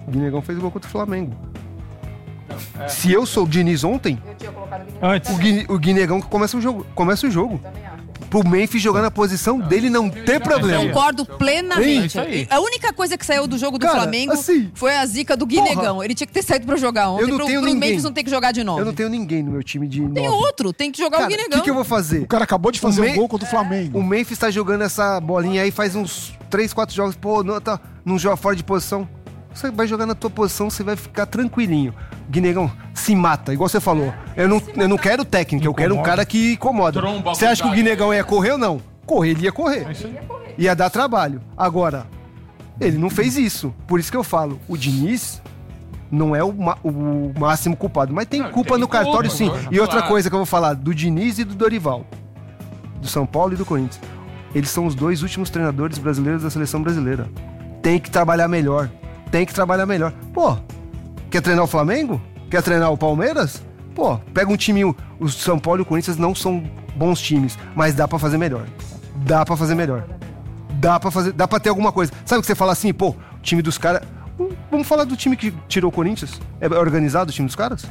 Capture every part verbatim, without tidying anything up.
O Guinegão fez o gol contra o Flamengo. É. Se eu sou o Diniz ontem, eu tinha colocado o Guinegão. Antes. O, Gui, o Guinegão começa o jogo. Começa o jogo. Pro Memphis jogar na posição não, dele não ter problema. Concordo plenamente. É a única coisa que saiu do jogo do Cara, Flamengo assim, foi a zica do Guinegão. Porra, ele tinha que ter saído pra jogar ontem. Eu não pro, tenho pro ninguém. Memphis não tem que jogar de novo. Eu não tenho ninguém no meu time de nove. Tem outro, tem que jogar Cara, o Guinegão. O que, que eu vou fazer? O cara acabou de fazer o um gol contra o Flamengo. O Memphis tá jogando essa bolinha aí faz uns três, quatro jogos. Pô, não, tá, não joga fora de posição. Você vai jogar na tua posição, você vai ficar tranquilinho. Guinegão, se mata, igual você falou. Eu não, eu não quero técnico, eu quero um cara que incomoda. Você acha que o Guinegão ia correr ou não? Correr, ele ia correr. Ia dar trabalho. Agora, ele não fez isso. Por isso que eu falo, o Diniz não é o, ma- o máximo culpado. Mas tem não, culpa tem no cartório, sim. E outra coisa que eu vou falar, do Diniz e do Dorival. Do São Paulo e do Corinthians. Eles são os dois últimos treinadores brasileiros da seleção brasileira. Tem que trabalhar melhor. Tem que trabalhar melhor. Pô, quer treinar o Flamengo? Quer treinar o Palmeiras? Pô, pega um time... O São Paulo e o Corinthians não são bons times, mas dá pra fazer melhor. Dá pra fazer melhor. Dá pra fazer... Dá pra ter alguma coisa. Sabe que você fala assim, pô, o time dos caras... Vamos falar do time que tirou o Corinthians? É organizado o time dos caras?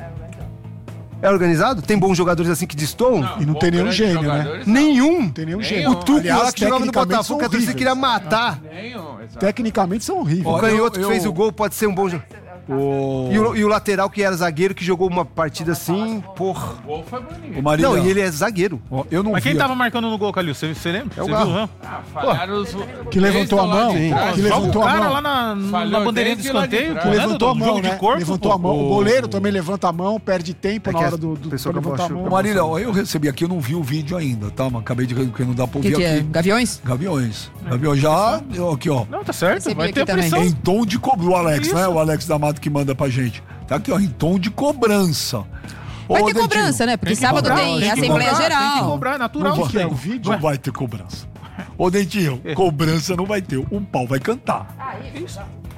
É organizado? Tem bons jogadores assim que destoam? Não, e não tem nenhum gênio, né? Não. Nenhum. Não tem nenhum gênio. O Tuco lá que jogava no Botafogo, que a torcida queria matar. Nenhum, Tecnicamente são horríveis. O canhoto que fez o gol pode ser um bom jogador. O... E, o, e o lateral que era zagueiro, que jogou uma partida assim, porra. O gol foi bonito. O Marília... Não, e ele é zagueiro. Eu não Mas quem vi. Tava marcando no gol, Calil? Você, você lembra? É o você Galo. Viu, ah, falharam os... Que levantou a mão. Que levantou a mão. O cara lá na, na bandeirinha do escanteio. Que levantou a mão, né? Corpo, levantou a mão. O goleiro também levanta a mão, perde tempo é na hora do... do pessoal levantar a mão. Marília, eu recebi aqui, eu não vi o vídeo ainda, tá? Mas acabei de... Porque não dá pra ouvir que que aqui. É? Gaviões? Gaviões. Gaviões já... Aqui, ó. Não, tá certo. Recebi vai ter pressão. Em tom de cobrança. O Alex, né? O Alex da Mato que manda pra gente. Tá aqui, ó, em tom de cobrança. Vai Ô, ter Dentinho, cobrança, né? Porque sábado cobrar, tem, tem Assembleia cobrar, Geral. Tem que cobrar, natural. Não vai, é o vídeo? Não vai ter cobrança. Ô, Dentinho, cobrança não vai ter. O pau vai cantar. Ah, isso.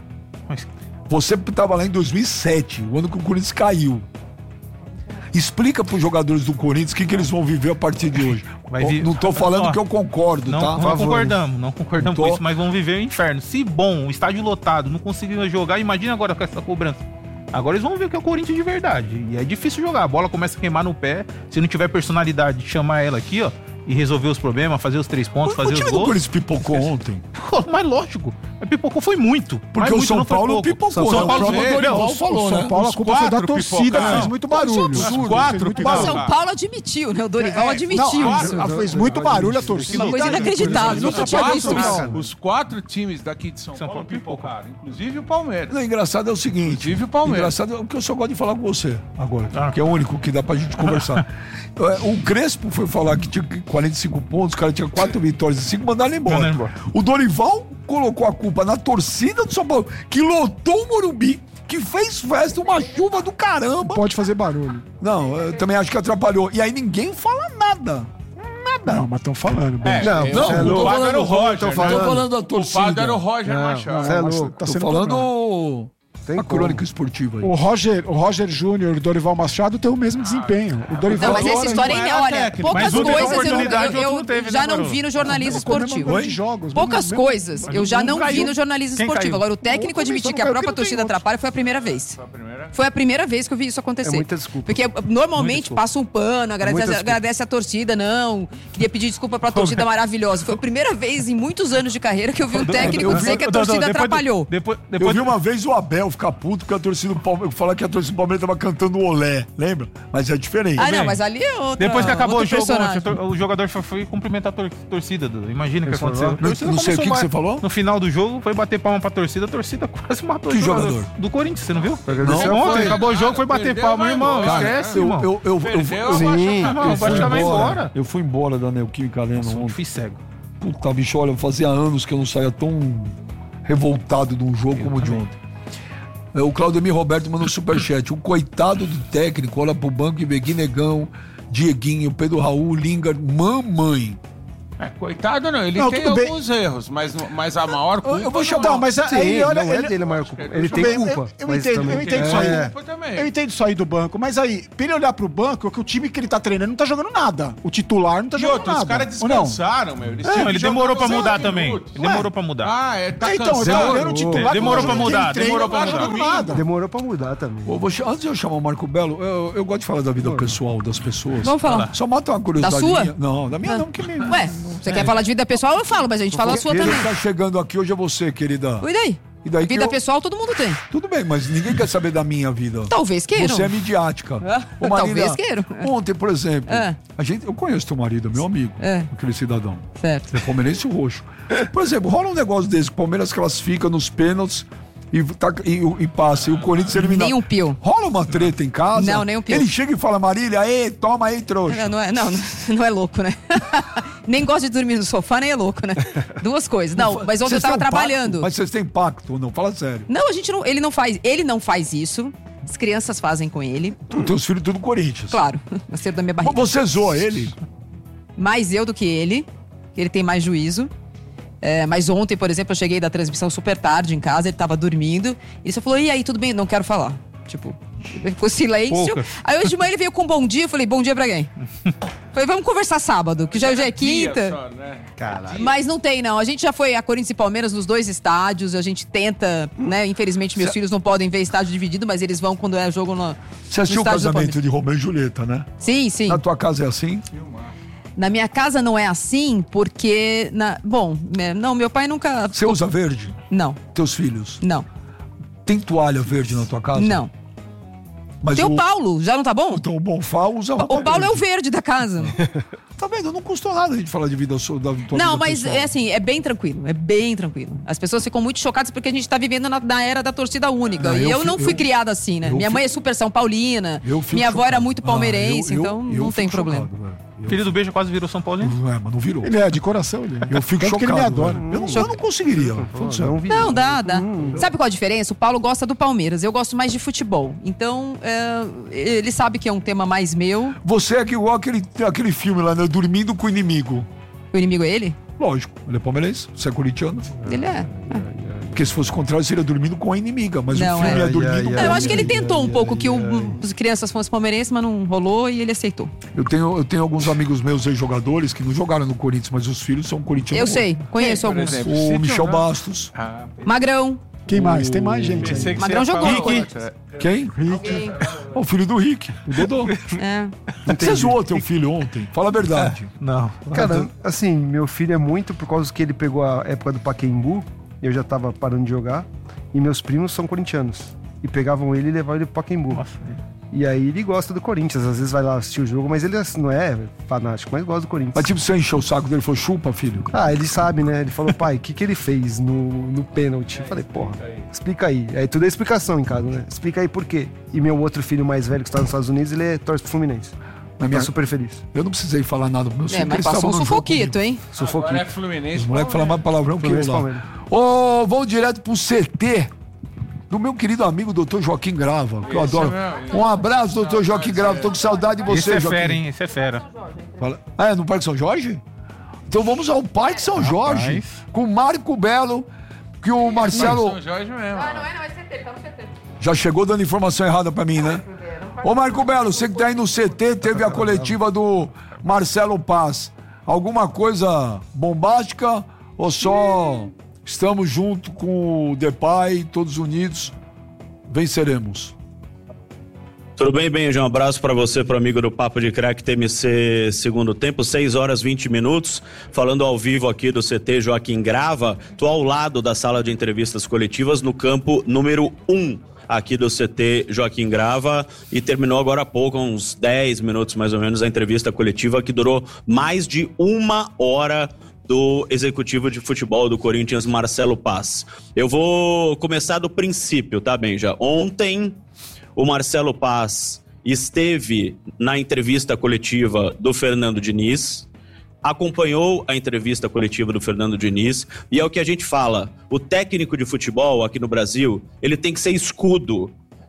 Você tava lá em dois mil e sete, o ano que o Corinthians caiu. Explica pros jogadores do Corinthians o que, que eles vão viver a partir de hoje. Vai vir... Não tô falando Ó, que eu concordo, não, tá? Não concordamos, não concordamos com isso, mas vão viver o inferno. Se bom, o estádio lotado, não conseguiram jogar, imagina agora com essa cobrança. Agora eles vão ver o que é o Corinthians de verdade. E é difícil jogar, a bola começa a queimar no pé. Se não tiver personalidade, chamar ela aqui, ó, e resolver os problemas, fazer os três pontos, o, fazer o time os gols. O Corinthians pipocou ontem. Pô, mas lógico, mas pipocou foi muito. Porque o São Paulo pipocou. São, São Paulo foi Dorival falou, né? São Paulo, a culpa foi da torcida, que fez muito barulho. Os quatro muito barulho. São Paulo admitiu, né? O Dorival admitiu isso. Fez muito barulho a torcida. Uma coisa inacreditável, nunca tinha visto isso. Os quatro times daqui de São Paulo pipocaram, inclusive o Palmeiras. O engraçado é o seguinte. Inclusive o Palmeiras. Engraçado é o que eu só gosto de falar com você agora, que é o único que dá pra gente conversar. O Crespo foi falar que tinha quarenta e cinco pontos, o cara tinha quatro vitórias e cinco, mandaram ele embora. embora. O Dorival colocou a culpa na torcida do São Paulo, que lotou o Morumbi, que fez festa, uma chuva do caramba. Pode fazer barulho. Não, eu também acho que atrapalhou. E aí ninguém fala nada. Nada. Não, mas estão falando. É, não, eu, não, eu, não tô falando era o Roger. Tô falando, tô falando da torcida. O padre era o Roger Machado. É louco. Tá tô falando... Tem a crônica esportiva aí. O Roger, o Roger Júnior e o Dorival Machado têm o mesmo desempenho. O Dorival não, mas essa história ainda, olha, poucas coisas eu, eu, eu teve, já né, não vi no jornalismo esportivo. Jogos, poucas mesmo, coisas eu já não vi no jornalismo Quem esportivo. caiu? Agora, o técnico admitir que a própria torcida atrapalha foi a primeira vez. Foi a primeira? Foi a primeira vez que eu vi isso acontecer. É muita desculpa. Porque normalmente passa um pano, agradece, agradece a torcida, não. Queria pedir desculpa pra torcida maravilhosa. Foi a primeira vez em muitos anos de carreira que eu vi um técnico dizer que a torcida atrapalhou. Eu vi uma vez o Abel ficar puto porque a torcida do Palmeiras, falar que a torcida do Palmeiras tava cantando olé, lembra? Mas é diferente. Ah, não, mas ali é outra. Depois que acabou o jogo, o jogador foi, foi cumprimentar a torcida. Imagina o que aconteceu. Não, não sei o que, que você falou. No final do jogo, foi bater palma pra torcida, a torcida quase matou que o jogador. jogador. Do Corinthians, você não viu? Não, ontem, acabou o jogo, foi bater palma, irmão. Cara, esquece, eu, irmão. Eu, eu, eu, eu, Perdeu, sim, não, eu, fui embora, embora. eu fui embora da Neoquímica Arena ontem. Eu fui cego. Puta, bicho, olha, fazia anos que eu não saía tão revoltado de um jogo eu como o de ontem. O Claudemir Roberto mandou um superchat. O coitado do técnico olha pro banco e vê Guinegão, Dieguinho, Pedro Raul, Lingard, mamãe. É, coitado não, ele Não, tem tudo bem. alguns erros, mas, mas a maior culpa... Eu vou chamar, não, mas Sim, aí, olha... não é ele- dele a maior culpa. Ele Tudo tem bem, culpa. Eu, eu mas entendo, também- eu entendo tem isso aí. É. culpa também. Eu entendo isso aí do banco, mas aí, pra ele olhar pro banco, é que o time que ele tá treinando não tá jogando nada. O titular não tá E jogando outros, nada. os caras ou não? descansaram, meu. Eles Não, tinham ele que jogar demorou pra uns mudar dez também. minutos. Ele demorou pra mudar. Ah, é, tá É, então, eu cansado. tava vendo o titular. Demorou que pra ele mudar, treina, demorou pra não tá mudar. jogando nada. Demorou pra mudar também. Ô, vou, antes de eu chamar o Marco Belo, eu, eu gosto de falar da vida pessoal das pessoas. Vamos falar. Só mata uma curiosidade. Da sua? minha. Não, da minha não, que me... Ué, você quer falar de vida pessoal, eu falo, mas a gente fala a sua Quem também. tá chegando aqui hoje é você, querida. Cuida aí. E daí que Vida eu- pessoal todo mundo tem. Tudo bem, mas ninguém quer saber da minha vida. Talvez queiram. Você é midiática. Ah, Ô, Marília, talvez queiram. Ontem, por exemplo, É. a gente, eu conheço teu marido, meu amigo, É. aquele cidadão. Certo. É palmeirense roxo. Por exemplo, rola um negócio desse, o Palmeiras classifica nos pênaltis e, tá, e, e passa, e o Corinthians elimina. Nem um pio. Rola uma treta em casa. Não, nem um pio. Ele chega e fala, Marília, aí, toma aí, trouxa. Não, não é, não, não é louco, né? Nem gosta de dormir no sofá, nem é louco, né? Duas coisas. Não, mas ontem eu Vocês tava têm um trabalhando. Pacto? Mas vocês têm pacto ou não? Fala sério. Não, a gente não, ele não faz, ele não faz isso. As crianças fazem com ele. Os teus filhos tudo Corinthians. Claro, nasceram da minha Mas barriga. você zoa ele? Mais eu do que ele. Ele tem mais juízo. É, mas ontem, por exemplo, eu cheguei da transmissão super tarde em casa, ele tava dormindo. Ele só falou, e aí, tudo bem? Não quero falar. Tipo, ficou silêncio. Poucas. Aí hoje de manhã ele veio com um bom dia, eu falei, bom dia pra quem? Falei, vamos conversar sábado, que já, já é quinta. Só, né? Caralho. Mas não tem, não. A gente já foi a Corinthians e Palmeiras nos dois estádios. A gente tenta, né? Infelizmente, meus filhos não podem ver estádio dividido, mas eles vão quando é jogo no. Você assistiu o no estádio do casamento Palmeiras. de Romeu e Julieta, né? Sim, sim. Na tua casa é assim? Na minha casa não é assim, porque. Na... Bom, né, não, meu pai nunca. Você usa verde? Não, Teus filhos? não, Tem toalha verde na tua casa? não. Mas Tem o o Paulo, já não tá bom? Então o Bonfá usa roupa O Paulo é o verde. verde da casa. Tá vendo? Não custou nada a gente falar de vida sua, da tua Não, vida mas pessoal. é assim, é bem tranquilo, é bem tranquilo. As pessoas ficam muito chocadas porque a gente tá vivendo na, na era da torcida única. Não, e eu eu, fi- não fui eu- criada assim, né? eu Minha fi- mãe é super São Paulina, Eu fico minha avó era chocado. muito palmeirense, Ah, eu- eu- então eu não tem fico problema. chocado, velho. Eu- Filho do Beijo quase virou São Paulino. Não é, mas não virou. Ele é de coração, ele. Eu fico Tanto chocado. que ele me adora. velho. Eu, não, eu não conseguiria. falando sério. Não, vi. Não, dá, dá. Sabe qual a diferença? O Paulo gosta do Palmeiras, eu gosto mais de futebol. Então, é, ele sabe que é um tema mais meu. Você é que igual aquele, aquele filme lá, né? Dormindo com o inimigo. O inimigo é ele? Lógico, ele é palmeirense, você é corintiano. Ele é. Porque se fosse o contrário, seria dormindo com a inimiga. Mas Não, o filme é. é, dormindo Ai, ai, com ai, Eu a acho que ele inimiga. tentou um pouco que o- as crianças fossem palmeirenses, mas não rolou e ele aceitou. Eu tenho, eu tenho alguns amigos meus ex-jogadores que não jogaram no Corinthians, mas os filhos são corintianos. Eu sei, conheço Por alguns. exemplo, O se Michel jogar- Bastos. Ah, Magrão. Quem mais? Tem mais gente pensei aí. que Magrão você ia jogou. falar Rick. outra. Quem? O filho do Rick, o Dodô. É. Você zoou teu filho ontem? Fala a verdade. Não. Cara, assim, meu filho é muito por causa que ele pegou a época do Pacaembu, eu já tava parando de jogar, e meus primos são corintianos. E pegavam ele e levavam ele pro Pacaembu. Nossa. E aí ele gosta do Corinthians, às vezes vai lá assistir o jogo, mas ele não é fanático, mas gosta do Corinthians. Mas tipo, você encheu o saco dele e falou, chupa, filho. Ah, ele sabe, né? Ele falou, pai, o que, que ele fez no, no pênalti? Eu falei, porra, explica aí. Aí tudo é explicação em casa, né? Explica aí por quê. E meu outro filho mais velho que está nos Estados Unidos, ele é torce pro Fluminense. Na minha- Tá super feliz. Eu não precisei falar nada pro meu filho. É, mas eles passou um estavam no jogo sufoquito, hein? Agora Sufoquinho. é Fluminense. Os moleques falam mais palavrão que eu Fluminense, lá. Palmeiras. Ô, vamos direto pro C T do meu querido amigo doutor Joaquim Grava, que eu Esse adoro. é meu. Um abraço, doutor Joaquim Grava. Tô com saudade de Esse você, é Joaquim. fera, hein? Esse é fera. Fala- Ah, é no Parque São Jorge? Então vamos ao Parque São Jorge, Rapaz. com Marco Belo, que o Marcelo São Jorge mesmo. não, é não, é C T, tá no C T. já chegou dando informação errada pra mim, né? Ô Marco Belo, você que tá aí no C T, teve a coletiva do Marcelo Paz. Alguma coisa bombástica ou só estamos junto com o Depay, todos unidos, venceremos? Tudo bem, Benja? Um abraço para você, para o amigo do Papo de Crack T M C Segundo Tempo, seis horas e vinte minutos, falando ao vivo aqui do C T Joaquim Grava. Tô ao lado da sala de entrevistas coletivas no campo número um aqui do C T Joaquim Grava e terminou agora há pouco, uns dez minutos mais ou menos, a entrevista coletiva que durou mais de uma hora do executivo de futebol do Corinthians, Marcelo Paz. Eu vou começar do princípio, tá, Benja? Ontem o Marcelo Paz esteve na entrevista coletiva do Fernando Diniz, acompanhou a entrevista coletiva do Fernando Diniz, e é o que a gente fala, o técnico de futebol aqui no Brasil, ele tem que ser escudo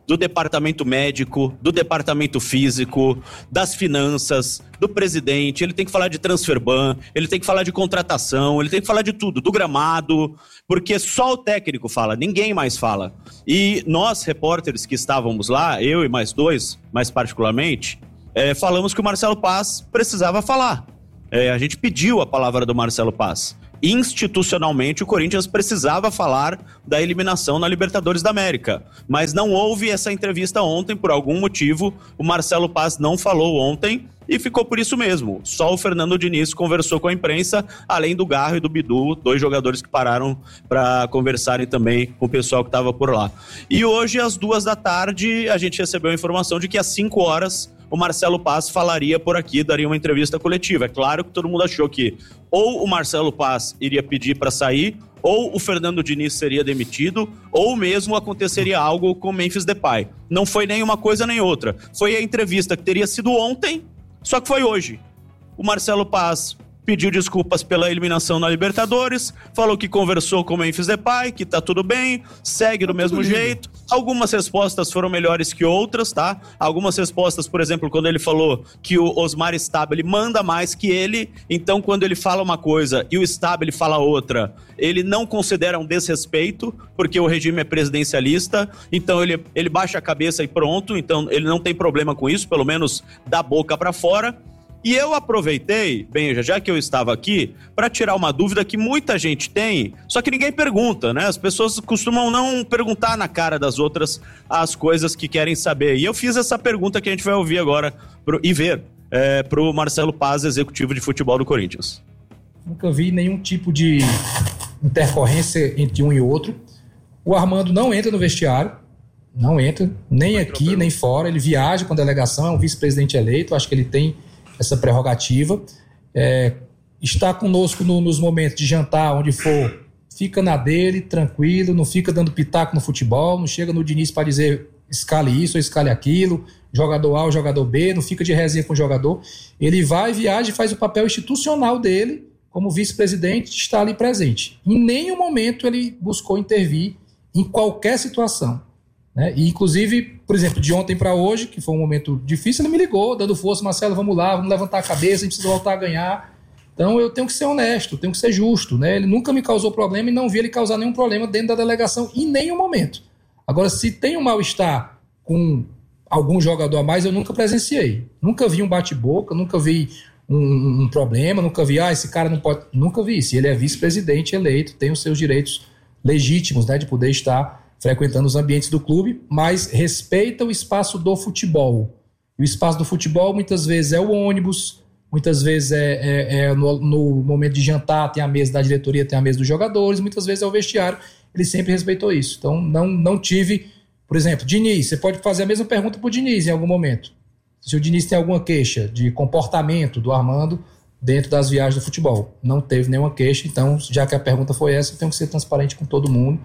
do departamento médico, do departamento físico, das finanças, do presidente, ele tem que falar de transfer ban, ele tem que falar de contratação, ele tem que falar de tudo, do gramado, porque só o técnico fala, ninguém mais fala. E nós, repórteres que estávamos lá, eu e mais dois, mais particularmente, é, falamos que o Marcelo Paz precisava falar. É, a gente pediu a palavra do Marcelo Paz. Institucionalmente, o Corinthians precisava falar da eliminação na Libertadores da América, mas não houve essa entrevista ontem, por algum motivo. O Marcelo Paz não falou ontem e ficou por isso mesmo. Só o Fernando Diniz conversou com a imprensa, além do Garro e do Bidu, dois jogadores que pararam para conversarem também com o pessoal que estava por lá. E hoje, às duas da tarde, a gente recebeu a informação de que às cinco horas o Marcelo Paz falaria por aqui, daria uma entrevista coletiva. É claro que todo mundo achou que ou o Marcelo Paz iria pedir para sair, ou o Fernando Diniz seria demitido, ou mesmo aconteceria algo com o Memphis Depay. Não foi nem uma coisa nem outra. Foi a entrevista que teria sido ontem, só que foi hoje. O Marcelo Paz pediu desculpas pela eliminação na Libertadores, falou que conversou com o Memphis Depay, que tá tudo bem, segue do mesmo jeito. Algumas respostas foram melhores que outras, tá? Algumas respostas, por exemplo, quando ele falou que o Osmar Stabile manda mais que ele, então quando ele fala uma coisa e o Stabile fala outra, ele não considera um desrespeito, porque o regime é presidencialista, então ele, ele baixa a cabeça e pronto, então ele não tem problema com isso, pelo menos da boca pra fora. E eu aproveitei, Benja, já que eu estava aqui, para tirar uma dúvida que muita gente tem, só que ninguém pergunta, né? As pessoas costumam não perguntar na cara das outras as coisas que querem saber. E eu fiz essa pergunta que a gente vai ouvir agora pro, e ver é, para o Marcelo Paz, executivo de futebol do Corinthians. Nunca vi nenhum tipo de intercorrência entre um e outro. O Armando não entra no vestiário, não entra, nem aqui, nem fora. Ele viaja com a delegação, é um vice-presidente eleito, acho que ele tem essa prerrogativa, é, está conosco no, nos momentos de jantar, onde for, fica na dele, tranquilo, não fica dando pitaco no futebol, não chega no Diniz para dizer escale isso ou escale aquilo, jogador A ou jogador B, não fica de resenha com o jogador. Ele vai, viaja e faz o papel institucional dele, como vice-presidente, está ali presente. Em nenhum momento ele buscou intervir em qualquer situação. Né? E, inclusive, por exemplo, de ontem para hoje, que foi um momento difícil, ele me ligou, dando força, Marcelo, vamos lá, vamos levantar a cabeça, a gente precisa voltar a ganhar. Então eu tenho que ser honesto, tenho que ser justo. Né? Ele nunca me causou problema e não vi ele causar nenhum problema dentro da delegação em nenhum momento. Agora, se tem um mal-estar com algum jogador a mais, eu nunca presenciei. Nunca vi um bate-boca, nunca vi um, um problema, nunca vi, ah, esse cara não pode... Nunca vi. Se ele é vice-presidente eleito, tem os seus direitos legítimos, né, de poder estar frequentando os ambientes do clube, mas respeita o espaço do futebol. E o espaço do futebol muitas vezes é o ônibus, muitas vezes é, é, é no, no momento de jantar, tem a mesa da diretoria, tem a mesa dos jogadores, muitas vezes é o vestiário. Ele sempre respeitou isso. Então não, não tive, por exemplo, Diniz, você pode fazer a mesma pergunta para o Diniz em algum momento. Se o Diniz tem alguma queixa de comportamento do Armando dentro das viagens do futebol. Não teve nenhuma queixa, então já que a pergunta foi essa, eu tenho que ser transparente com todo mundo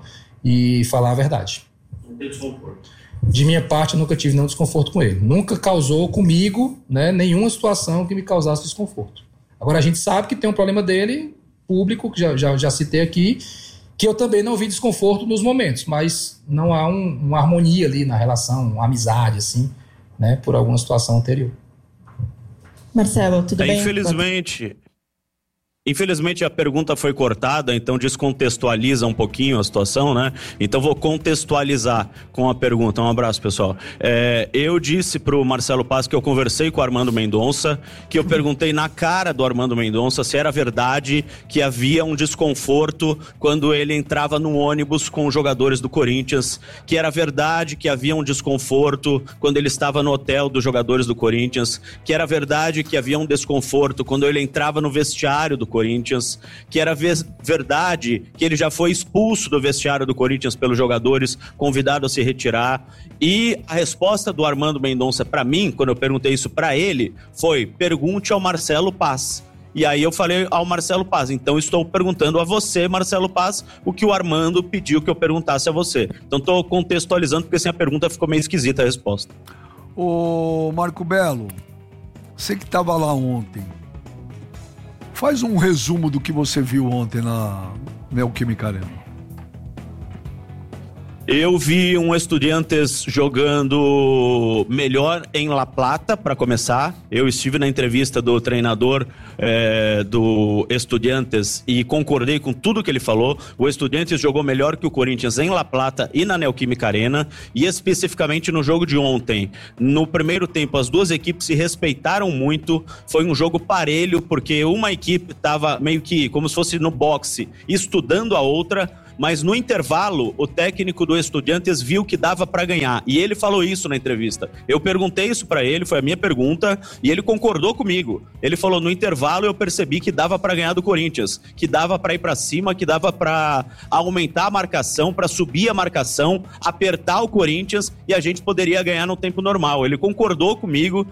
e falar a verdade. Não tem desconforto. De minha parte, eu nunca tive nenhum desconforto com ele. Nunca causou comigo, né, nenhuma situação que me causasse desconforto. Agora, a gente sabe que tem um problema dele, público, que já, já, já citei aqui, que eu também não vi desconforto nos momentos, mas não há um, uma harmonia ali na relação, uma amizade, assim, né, por alguma situação anterior. Marcelo, tudo é, bem? Infelizmente... Infelizmente a pergunta foi cortada, então descontextualiza um pouquinho a situação, né? Então vou contextualizar com a pergunta. Um abraço, pessoal. É, eu disse pro Marcelo Paz que eu conversei com o Armando Mendonça, que eu perguntei na cara do Armando Mendonça se era verdade que havia um desconforto quando ele entrava no ônibus com os jogadores do Corinthians, que era verdade que havia um desconforto quando ele estava no hotel dos jogadores do Corinthians, que era verdade que havia um desconforto quando ele entrava no vestiário do Corinthians, que era verdade que ele já foi expulso do vestiário do Corinthians pelos jogadores, convidado a se retirar. E a resposta do Armando Mendonça para mim, quando eu perguntei isso para ele, foi: pergunte ao Marcelo Paz. E aí eu falei ao Marcelo Paz, então estou perguntando a você, Marcelo Paz, o que o Armando pediu que eu perguntasse a você. Então estou contextualizando, porque assim a pergunta ficou meio esquisita a resposta. Ô Marco Belo, você que estava lá ontem, faz um resumo do que você viu ontem na Neoquímica Arena. Eu vi um Estudiantes jogando melhor em La Plata, para começar. Eu estive na entrevista do treinador é, do Estudiantes e concordei com tudo que ele falou. O Estudiantes jogou melhor que o Corinthians em La Plata e na Neoquímica Arena, e especificamente no jogo de ontem. No primeiro tempo, as duas equipes se respeitaram muito. Foi um jogo parelho, porque uma equipe estava meio que como se fosse no boxe, estudando a outra. Mas no intervalo, o técnico do Estudiantes viu que dava para ganhar. E ele falou isso na entrevista. Eu perguntei isso para ele, foi a minha pergunta, e ele concordou comigo. Ele falou, no intervalo eu percebi que dava para ganhar do Corinthians, que dava para ir para cima, que dava para aumentar a marcação, para subir a marcação, apertar o Corinthians, e a gente poderia ganhar no tempo normal. Ele concordou comigo,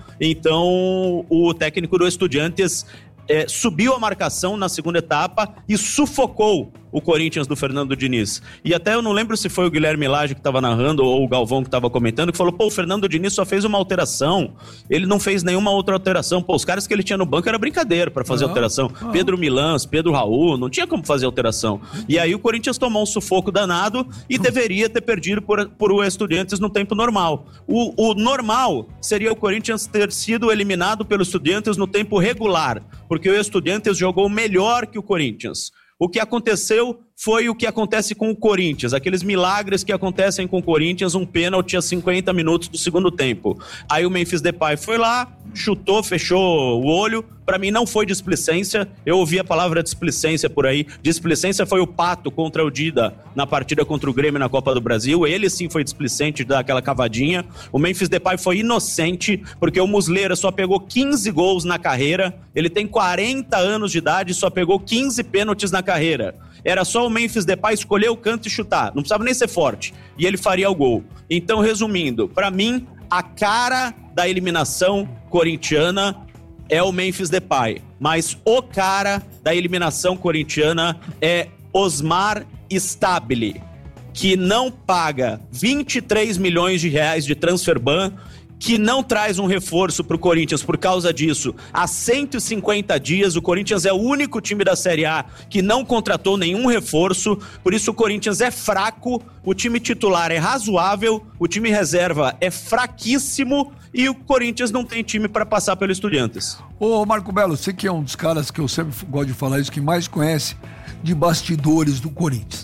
então o técnico do Estudiantes É, subiu a marcação na segunda etapa e sufocou o Corinthians do Fernando Diniz. E até eu não lembro se foi o Guilherme Lage que estava narrando ou o Galvão que estava comentando, que falou, pô, o Fernando Diniz só fez uma alteração, ele não fez nenhuma outra alteração. Pô, os caras que ele tinha no banco era brincadeira para fazer uhum. alteração. Uhum. Pedro Milans, Pedro Raul, não tinha como fazer alteração. E aí o Corinthians tomou um sufoco danado e uhum. deveria ter perdido por, por o Estudiantes no tempo normal. O, o normal seria o Corinthians ter sido eliminado pelo Estudiantes no tempo regular, porque o Estudiantes jogou melhor que o Corinthians. O que aconteceu foi o que acontece com o Corinthians, aqueles milagres que acontecem com o Corinthians, um pênalti a cinquenta minutos do segundo tempo. Aí o Memphis Depay foi lá, chutou, fechou o olho. Pra mim não foi displicência, eu ouvi a palavra displicência por aí. Displicência foi o Pato contra o Dida na partida contra o Grêmio na Copa do Brasil. Ele sim foi displicente, de dar aquela cavadinha. O Memphis Depay foi inocente, porque o Muslera só pegou quinze gols na carreira. Ele tem quarenta anos de idade e só pegou quinze pênaltis na carreira. Era só o Memphis Depay escolher o canto e chutar. Não precisava nem ser forte. E ele faria o gol. Então, resumindo, pra mim, a cara da eliminação corintiana é o Memphis Depay. Mas o cara da eliminação corintiana é Osmar Stabile, que não paga vinte e três milhões de reais de transfer ban, que não traz um reforço pro Corinthians por causa disso. Há cento e cinquenta dias, o Corinthians é o único time da Série A que não contratou nenhum reforço, por isso o Corinthians é fraco, o time titular é razoável, o time reserva é fraquíssimo e o Corinthians não tem time para passar pelo Estudiantes. Ô Marco Belo, você que é um dos caras que eu sempre gosto de falar isso, que mais conhece de bastidores do Corinthians.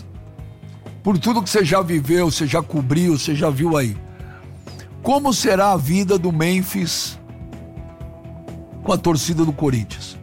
Por tudo que você já viveu, você já cobriu, você já viu aí. Como será a vida do Memphis com a torcida do Corinthians?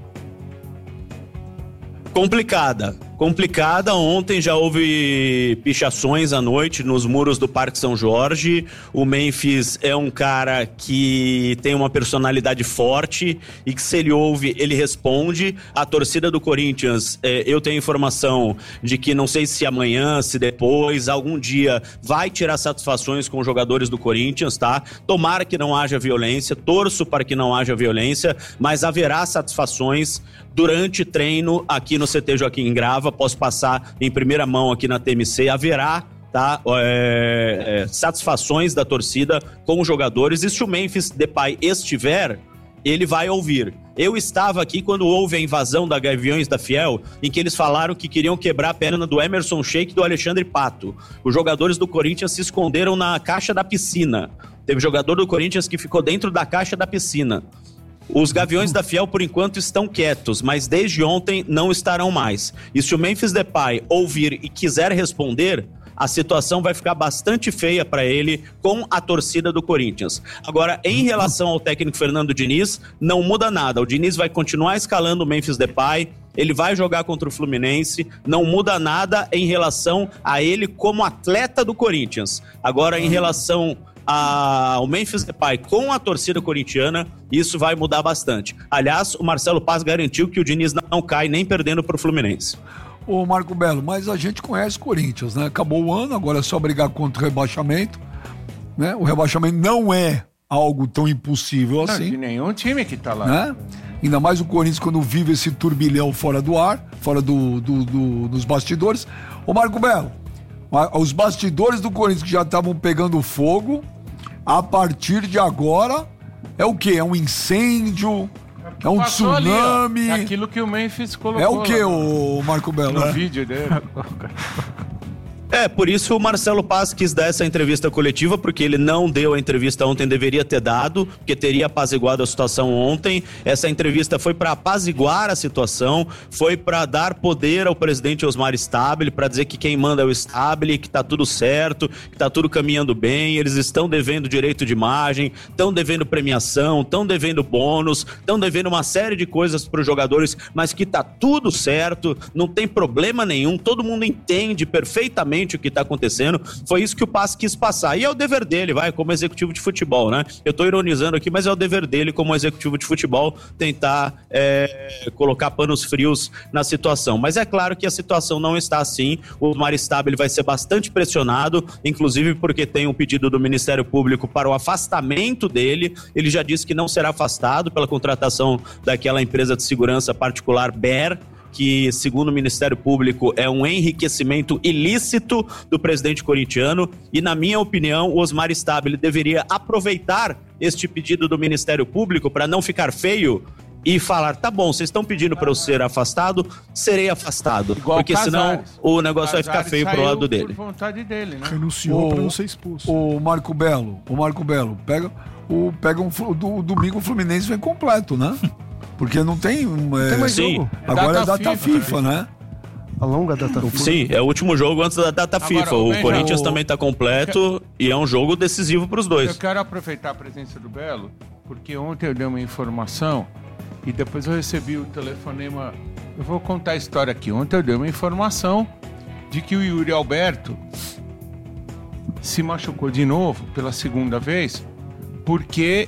Complicada, complicada. Ontem já houve pichações à noite nos muros do Parque São Jorge. O Memphis é um cara que tem uma personalidade forte e que, se ele ouve, ele responde. A torcida do Corinthians, é, eu tenho informação de que não sei se amanhã, se depois, algum dia vai tirar satisfações com os jogadores do Corinthians, tá? Tomara que não haja violência, torço para que não haja violência, mas haverá satisfações durante treino aqui no C T Joaquim Grava. Posso passar em primeira mão aqui na T M C, haverá tá, é, é, satisfações da torcida com os jogadores, e se o Memphis Depay estiver, ele vai ouvir. Eu estava aqui quando houve a invasão da Gaviões da Fiel, em que eles falaram que queriam quebrar a perna do Emerson Sheik e do Alexandre Pato. Os jogadores do Corinthians se esconderam na caixa da piscina. Teve jogador do Corinthians que ficou dentro da caixa da piscina. Os Gaviões da Fiel, por enquanto, estão quietos, mas desde ontem não estarão mais. E se o Memphis Depay ouvir e quiser responder, a situação vai ficar bastante feia para ele com a torcida do Corinthians. Agora, em relação ao técnico Fernando Diniz, não muda nada. O Diniz vai continuar escalando o Memphis Depay, ele vai jogar contra o Fluminense, não muda nada em relação a ele como atleta do Corinthians. Agora, em relação ao Memphis Depay com a torcida corintiana, isso vai mudar bastante. Aliás, o Marcelo Paz garantiu que o Diniz não cai nem perdendo para o Fluminense. Ô Marco Belo, mas a gente conhece o Corinthians, né? Acabou o ano, agora é só brigar contra o rebaixamento, né? O rebaixamento não é algo tão impossível assim. Não, de nenhum time que tá lá. Né? Ainda mais o Corinthians quando vive esse turbilhão fora do ar, fora do, do, do, dos bastidores. Ô Marco Belo, os bastidores do Corinthians que já estavam pegando fogo, a partir de agora, é o quê? É um incêndio? É um Passou tsunami? Ali, é aquilo que o Memphis colocou. É o quê, lá, o Marco Belo? No é? vídeo dele. É, por isso o Marcelo Paz quis dar essa entrevista coletiva, porque ele não deu a entrevista ontem, deveria ter dado, porque teria apaziguado a situação ontem. Essa entrevista foi para apaziguar a situação, foi para dar poder ao presidente Osmar Stabile, para dizer que quem manda é o Stabile, que tá tudo certo, que tá tudo caminhando bem, eles estão devendo direito de imagem, estão devendo premiação, estão devendo bônus, estão devendo uma série de coisas para os jogadores, mas que tá tudo certo, não tem problema nenhum, todo mundo entende perfeitamente o que está acontecendo. Foi isso que o Paz quis passar. E é o dever dele, vai, como executivo de futebol, né? Eu tô ironizando aqui, mas é o dever dele, como executivo de futebol, tentar é, colocar panos frios na situação. Mas é claro que a situação não está assim. O Osmar Stabile vai ser bastante pressionado, inclusive porque tem um pedido do Ministério Público para o afastamento dele. Ele já disse que não será afastado pela contratação daquela empresa de segurança particular B E R, que, segundo o Ministério Público, é um enriquecimento ilícito do presidente corintiano, e, na minha opinião, o Osmar Stabile deveria aproveitar este pedido do Ministério Público para não ficar feio e falar, tá bom, vocês estão pedindo para eu ser afastado, serei afastado. Igual porque Casares. Senão o negócio Casares vai ficar feio pro lado dele. Por vontade dele, né? Renunciou para não ser expulso. O Marco Belo, o Marco Belo, pega, o, pega um, o, o domingo o Fluminense vem completo, né? Porque não tem, é, tem mais sim. jogo. Agora é data FIFA, FIFA, né? A longa data FIFA. Sim, é o último jogo antes da data Agora, FIFA. O Corinthians o... também tá completo e é um jogo decisivo para os dois. Eu quero aproveitar a presença do Belo, porque ontem eu dei uma informação e depois eu recebi o telefonema. Eu vou contar a história aqui. Ontem eu dei uma informação de que o Yuri Alberto se machucou de novo pela segunda vez porque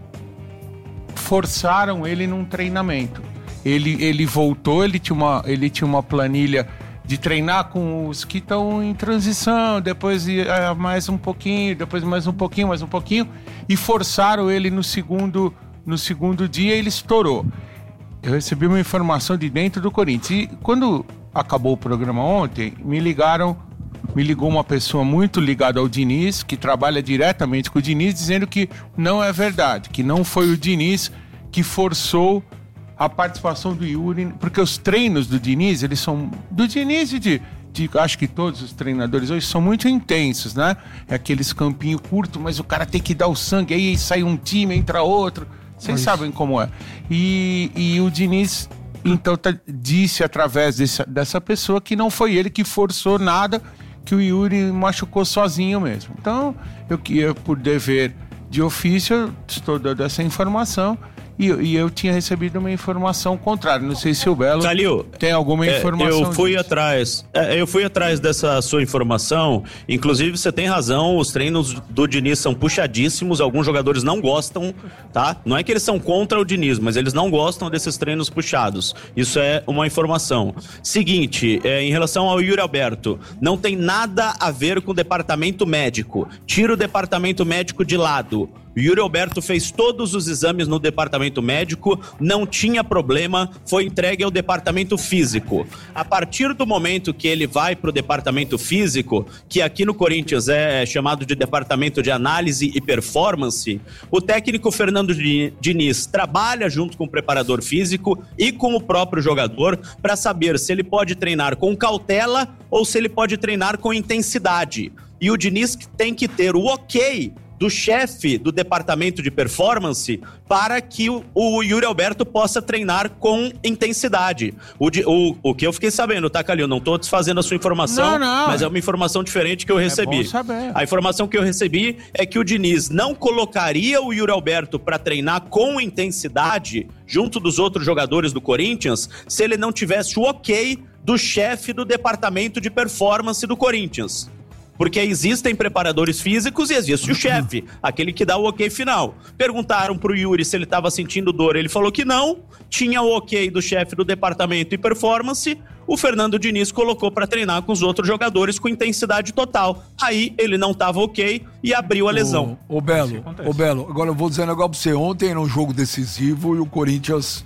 forçaram ele num treinamento. Ele, ele voltou, ele tinha, uma, ele tinha uma planilha de treinar com os que estão em transição, depois uh, mais um pouquinho, depois mais um pouquinho, mais um pouquinho, e forçaram ele no segundo, no segundo dia e ele estourou. Eu recebi uma informação de dentro do Corinthians. E quando acabou o programa ontem, me ligaram, me ligou uma pessoa muito ligada ao Diniz, que trabalha diretamente com o Diniz, dizendo que não é verdade, que não foi o Diniz que forçou a participação do Yuri, porque os treinos do Diniz, eles são... Do Diniz e de, de... Acho que todos os treinadores hoje são muito intensos, né? É aqueles campinhos curtos, mas o cara tem que dar o sangue, aí sai um time, entra outro. Vocês Mas... sabem como é. E, e o Diniz, então, tá, disse através desse, dessa pessoa que não foi ele que forçou nada, que o Yuri machucou sozinho mesmo. Então, eu, eu por dever de ofício, estou dando essa informação. E, e eu tinha recebido uma informação contrária. Não sei se o Belo Calil, tem alguma informação. É, eu fui disso. atrás. É, eu fui atrás dessa sua informação. Inclusive, você tem razão. Os treinos do Diniz são puxadíssimos. Alguns jogadores não gostam, tá? Não é que eles são contra o Diniz, mas eles não gostam desses treinos puxados. Isso é uma informação. Seguinte, é, em relação ao Yuri Alberto, não tem nada a ver com o departamento médico. Tira o departamento médico de lado. O Yuri Alberto fez todos os exames no departamento médico, não tinha problema, foi entregue ao departamento físico. A partir do momento que ele vai para o departamento físico, que aqui no Corinthians é chamado de departamento de análise e performance, o técnico Fernando Diniz trabalha junto com o preparador físico e com o próprio jogador para saber se ele pode treinar com cautela ou se ele pode treinar com intensidade. E o Diniz tem que ter o ok do chefe do departamento de performance para que o, o Yuri Alberto possa treinar com intensidade. O, o, o que eu fiquei sabendo, tá, Calil? Não tô desfazendo a sua informação, não, não. Mas é uma informação diferente que eu recebi. É bom saber. A informação que eu recebi é que o Diniz não colocaria o Yuri Alberto para treinar com intensidade junto dos outros jogadores do Corinthians se ele não tivesse o ok do chefe do departamento de performance do Corinthians. Porque existem preparadores físicos e existe o chefe, aquele que dá o ok final. Perguntaram pro Yuri se ele estava sentindo dor, ele falou que não. Tinha o ok do chefe do departamento e performance, o Fernando Diniz colocou para treinar com os outros jogadores com intensidade total. Aí ele não estava ok e abriu a lesão. Ô, ô Belo, ô Belo, agora eu vou dizer um negócio pra você. Ontem era um jogo decisivo e o Corinthians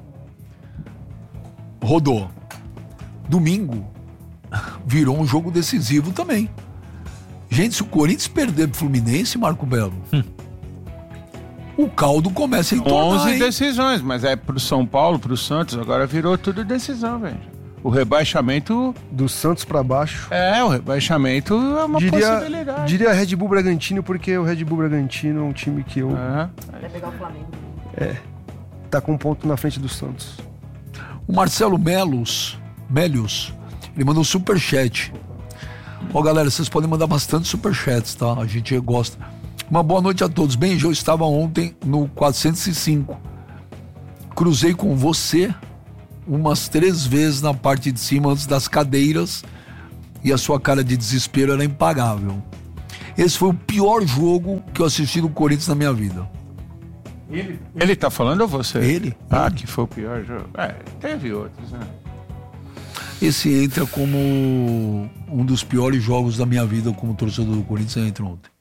rodou. Domingo virou um jogo decisivo também. Gente, se o Corinthians perder pro Fluminense, Marco Belo, hum. o caldo começa a entornar, onze hein? decisões, mas é pro São Paulo, pro Santos, agora virou tudo decisão, velho. O rebaixamento... Do Santos pra baixo. É, o rebaixamento é uma diria, possibilidade. Diria Red Bull Bragantino, porque o Red Bull Bragantino é um time que eu... É. Vai pegar o Flamengo. É. Tá com um ponto na frente do Santos. O Marcelo Melos, Melios, ele mandou um superchat. Ó, galera, vocês podem mandar bastante superchats, tá? A gente gosta. Uma boa noite a todos. Bem, eu estava ontem no quatrocentos e cinco. Cruzei com você umas três vezes na parte de cima antes das cadeiras e a sua cara de desespero era impagável. Esse foi o pior jogo que eu assisti do Corinthians na minha vida. Ele, ele tá falando ou você? Ele. Ah, ele. que foi o pior jogo. É, teve outros, né? Esse entra como um dos piores jogos da minha vida como torcedor do Corinthians, entra ontem.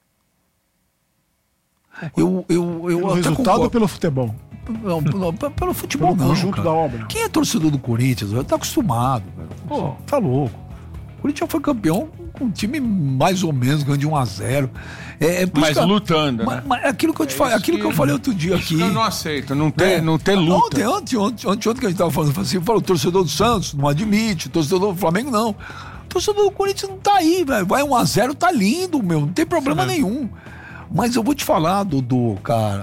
Eu, eu, eu Pelo até resultado concordo. ou pelo futebol? Não, não, p- pelo futebol Pelo não, conjunto cara. da obra. Quem é torcedor do Corinthians, velho, tá acostumado, velho. Pô, tá louco. O Corinthians foi campeão com um time mais ou menos, ganhando de um a zero. É, é por Mas isso que- lutando, mas, né? mas é aquilo que eu te É falei, isso aquilo que, eu que- falei outro dia aqui. Eu não aceito, não ter, É. não ter luta. Ontem, ontem, ontem, ontem, ontem que a gente tava falando, assim, eu falo, o torcedor do Santos não admite, o torcedor do Flamengo não. O torcedor do Corinthians não tá aí, velho. Vai um a zero, tá lindo, meu, não tem problema nenhum. Mas eu vou te falar, Dodô, cara.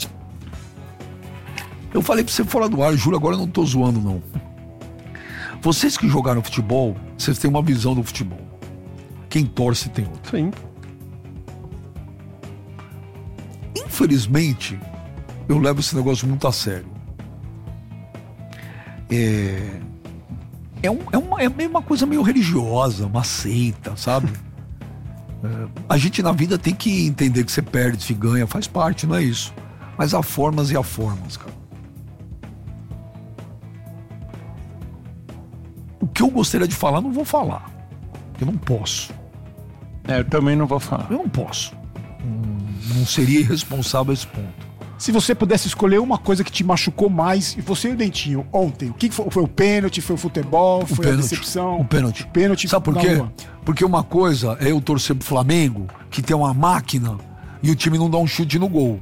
Eu falei pra você fora do ar, juro, agora eu não tô zoando, não. Vocês que jogaram futebol, vocês têm uma visão do futebol. Quem torce tem outra. Sim. Infelizmente, eu levo esse negócio muito a sério. É, é, um, é, uma, é meio uma coisa meio religiosa, uma seita, sabe? É, a gente na vida tem que entender que você perde, se ganha, faz parte, não é isso. Mas há formas e há formas, cara. O que eu gostaria de falar, não vou falar. Eu não posso. É, eu também não vou falar. Eu não posso. Hum, Não seria irresponsável a esse ponto. Se você pudesse escolher uma coisa que te machucou mais, e você e o Dentinho, ontem, o que que foi? Foi o pênalti, foi o futebol, foi a decepção? O pênalti. O pênalti Sabe por na quê? lua. Porque uma coisa é eu torcer pro Flamengo, que tem uma máquina, e o time não dá um chute no gol.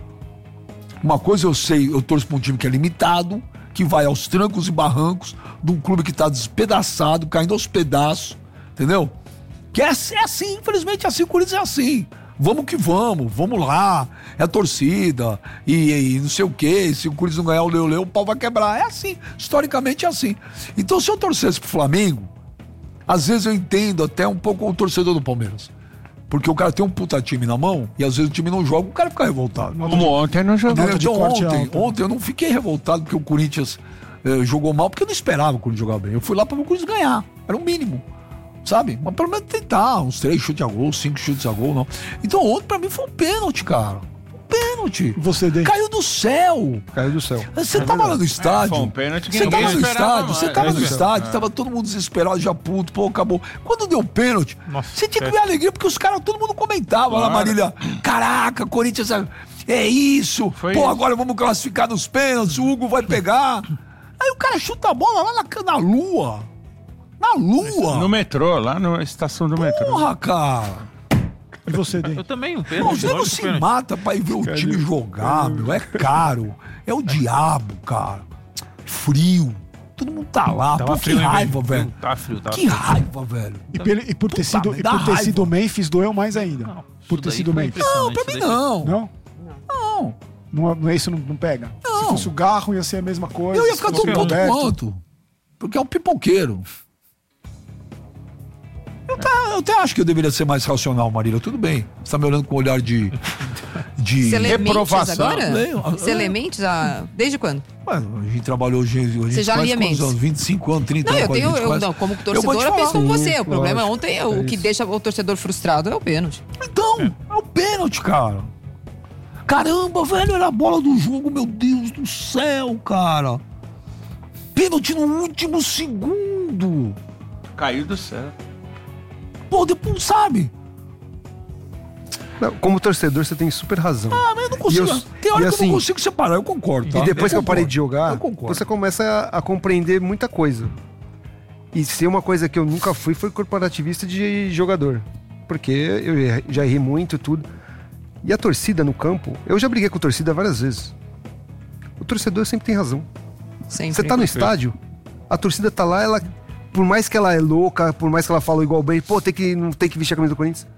Uma coisa eu sei, eu torço pra um time que é limitado, que vai aos trancos e barrancos, de um clube que tá despedaçado, caindo aos pedaços, entendeu? Que é, é assim, infelizmente é assim, o Corinthians é assim. Vamos que vamos, vamos lá, é a torcida, e, e não sei o quê, se o Corinthians não ganhar o leu-leu, o pau vai quebrar. É assim, historicamente é assim. Então se eu torcesse pro Flamengo, às vezes eu entendo até um pouco o torcedor do Palmeiras. Porque o cara tem um puta time na mão, e às vezes o time não joga, o cara fica revoltado. Como ontem não jogou. Nota de Então, corte ontem, alta. ontem eu não fiquei revoltado porque o Corinthians eh, jogou mal, porque eu não esperava o Corinthians jogar bem. Eu fui lá para ver o Corinthians ganhar, era o mínimo, sabe? Mas pelo menos tentar, uns três chutes a gol, cinco chutes a gol, não. Então ontem pra mim foi um pênalti, cara. Um pênalti. Você, Dente? Caiu do céu. Caiu do céu. Você tava lá no estádio. foi um pênalti que Você ninguém tava no esperava estádio, mais. você tava É no isso. estádio, É. tava todo mundo desesperado, já puto, pô, acabou. Quando deu pênalti, Nossa, você tinha que é. ver a alegria, porque os caras, todo mundo comentava lá, Claro. Marília. Caraca, Corinthians é, é isso. Foi pô, isso. agora vamos classificar nos pênaltis, o Hugo vai pegar. Aí o cara chuta a bola lá na, na lua. Na lua. No metrô, lá na estação do metrô. Porra, cara. E você, Dente? Eu também, um Não, pênalti. você não lógico, se pênalti. mata pra ir ver o time jogar, meu. É caro. É o diabo, cara. Frio. Todo mundo tá lá. Tava Pô, que frio, hein, raiva, velho? velho. Tá frio, tá Que frio. raiva, velho. E, pelo- e por ter Puta, sido, me e dá por ter raiva. sido o Memphis, doeu mais ainda. Não, por isso ter daí sido o foi Memphis. Não, pra mim Isso daí não. Não? Não. Não, não é isso, não, não pega? Não. Se fosse o Garro, ia ser a mesma coisa. Eu ia se ficar fosse tão o puto Roberto. quanto. Porque é um pipoqueiro. Eu, tá, eu até acho que eu deveria ser mais racional, Marília. Tudo bem. Você tá me olhando com um olhar de. de Você lê mentes reprovação. agora? Leio. Você lê mentes há... Desde quando? Ué, a gente trabalhou hoje. A gente Você já faz lia quantos mentes? anos? vinte e cinco anos, trinta Não, anos. eu com a tenho. gente Eu, faz. não, como Eu vou te torcedora, penso como falar. você. Sim, O problema lógico. ontem, é o que deixa o torcedor frustrado é o pênalti. Então, é o pênalti, cara. Caramba, velho, era a bola do jogo, meu Deus do céu, cara. Pênalti no último segundo. Caiu do céu. Pô, depois, sabe? Não, como torcedor, você tem super razão. Ah, mas eu não consigo. E eu- Tem hora e que eu assim- não consigo separar, eu concordo, tá? E depois que eu concordo. parei de jogar, Eu concordo. você começa a, a compreender muita coisa. E se uma coisa que eu nunca fui foi corporativista de jogador. Porque eu errei- já errei muito, tudo. E a torcida no campo, eu já briguei com a torcida várias vezes. O torcedor sempre tem razão. Sempre. Você tá no estádio, a torcida tá lá, ela por mais que ela é louca, por mais que ela fala igual bem, pô, tem que, não tem que vestir a camisa do Corinthians.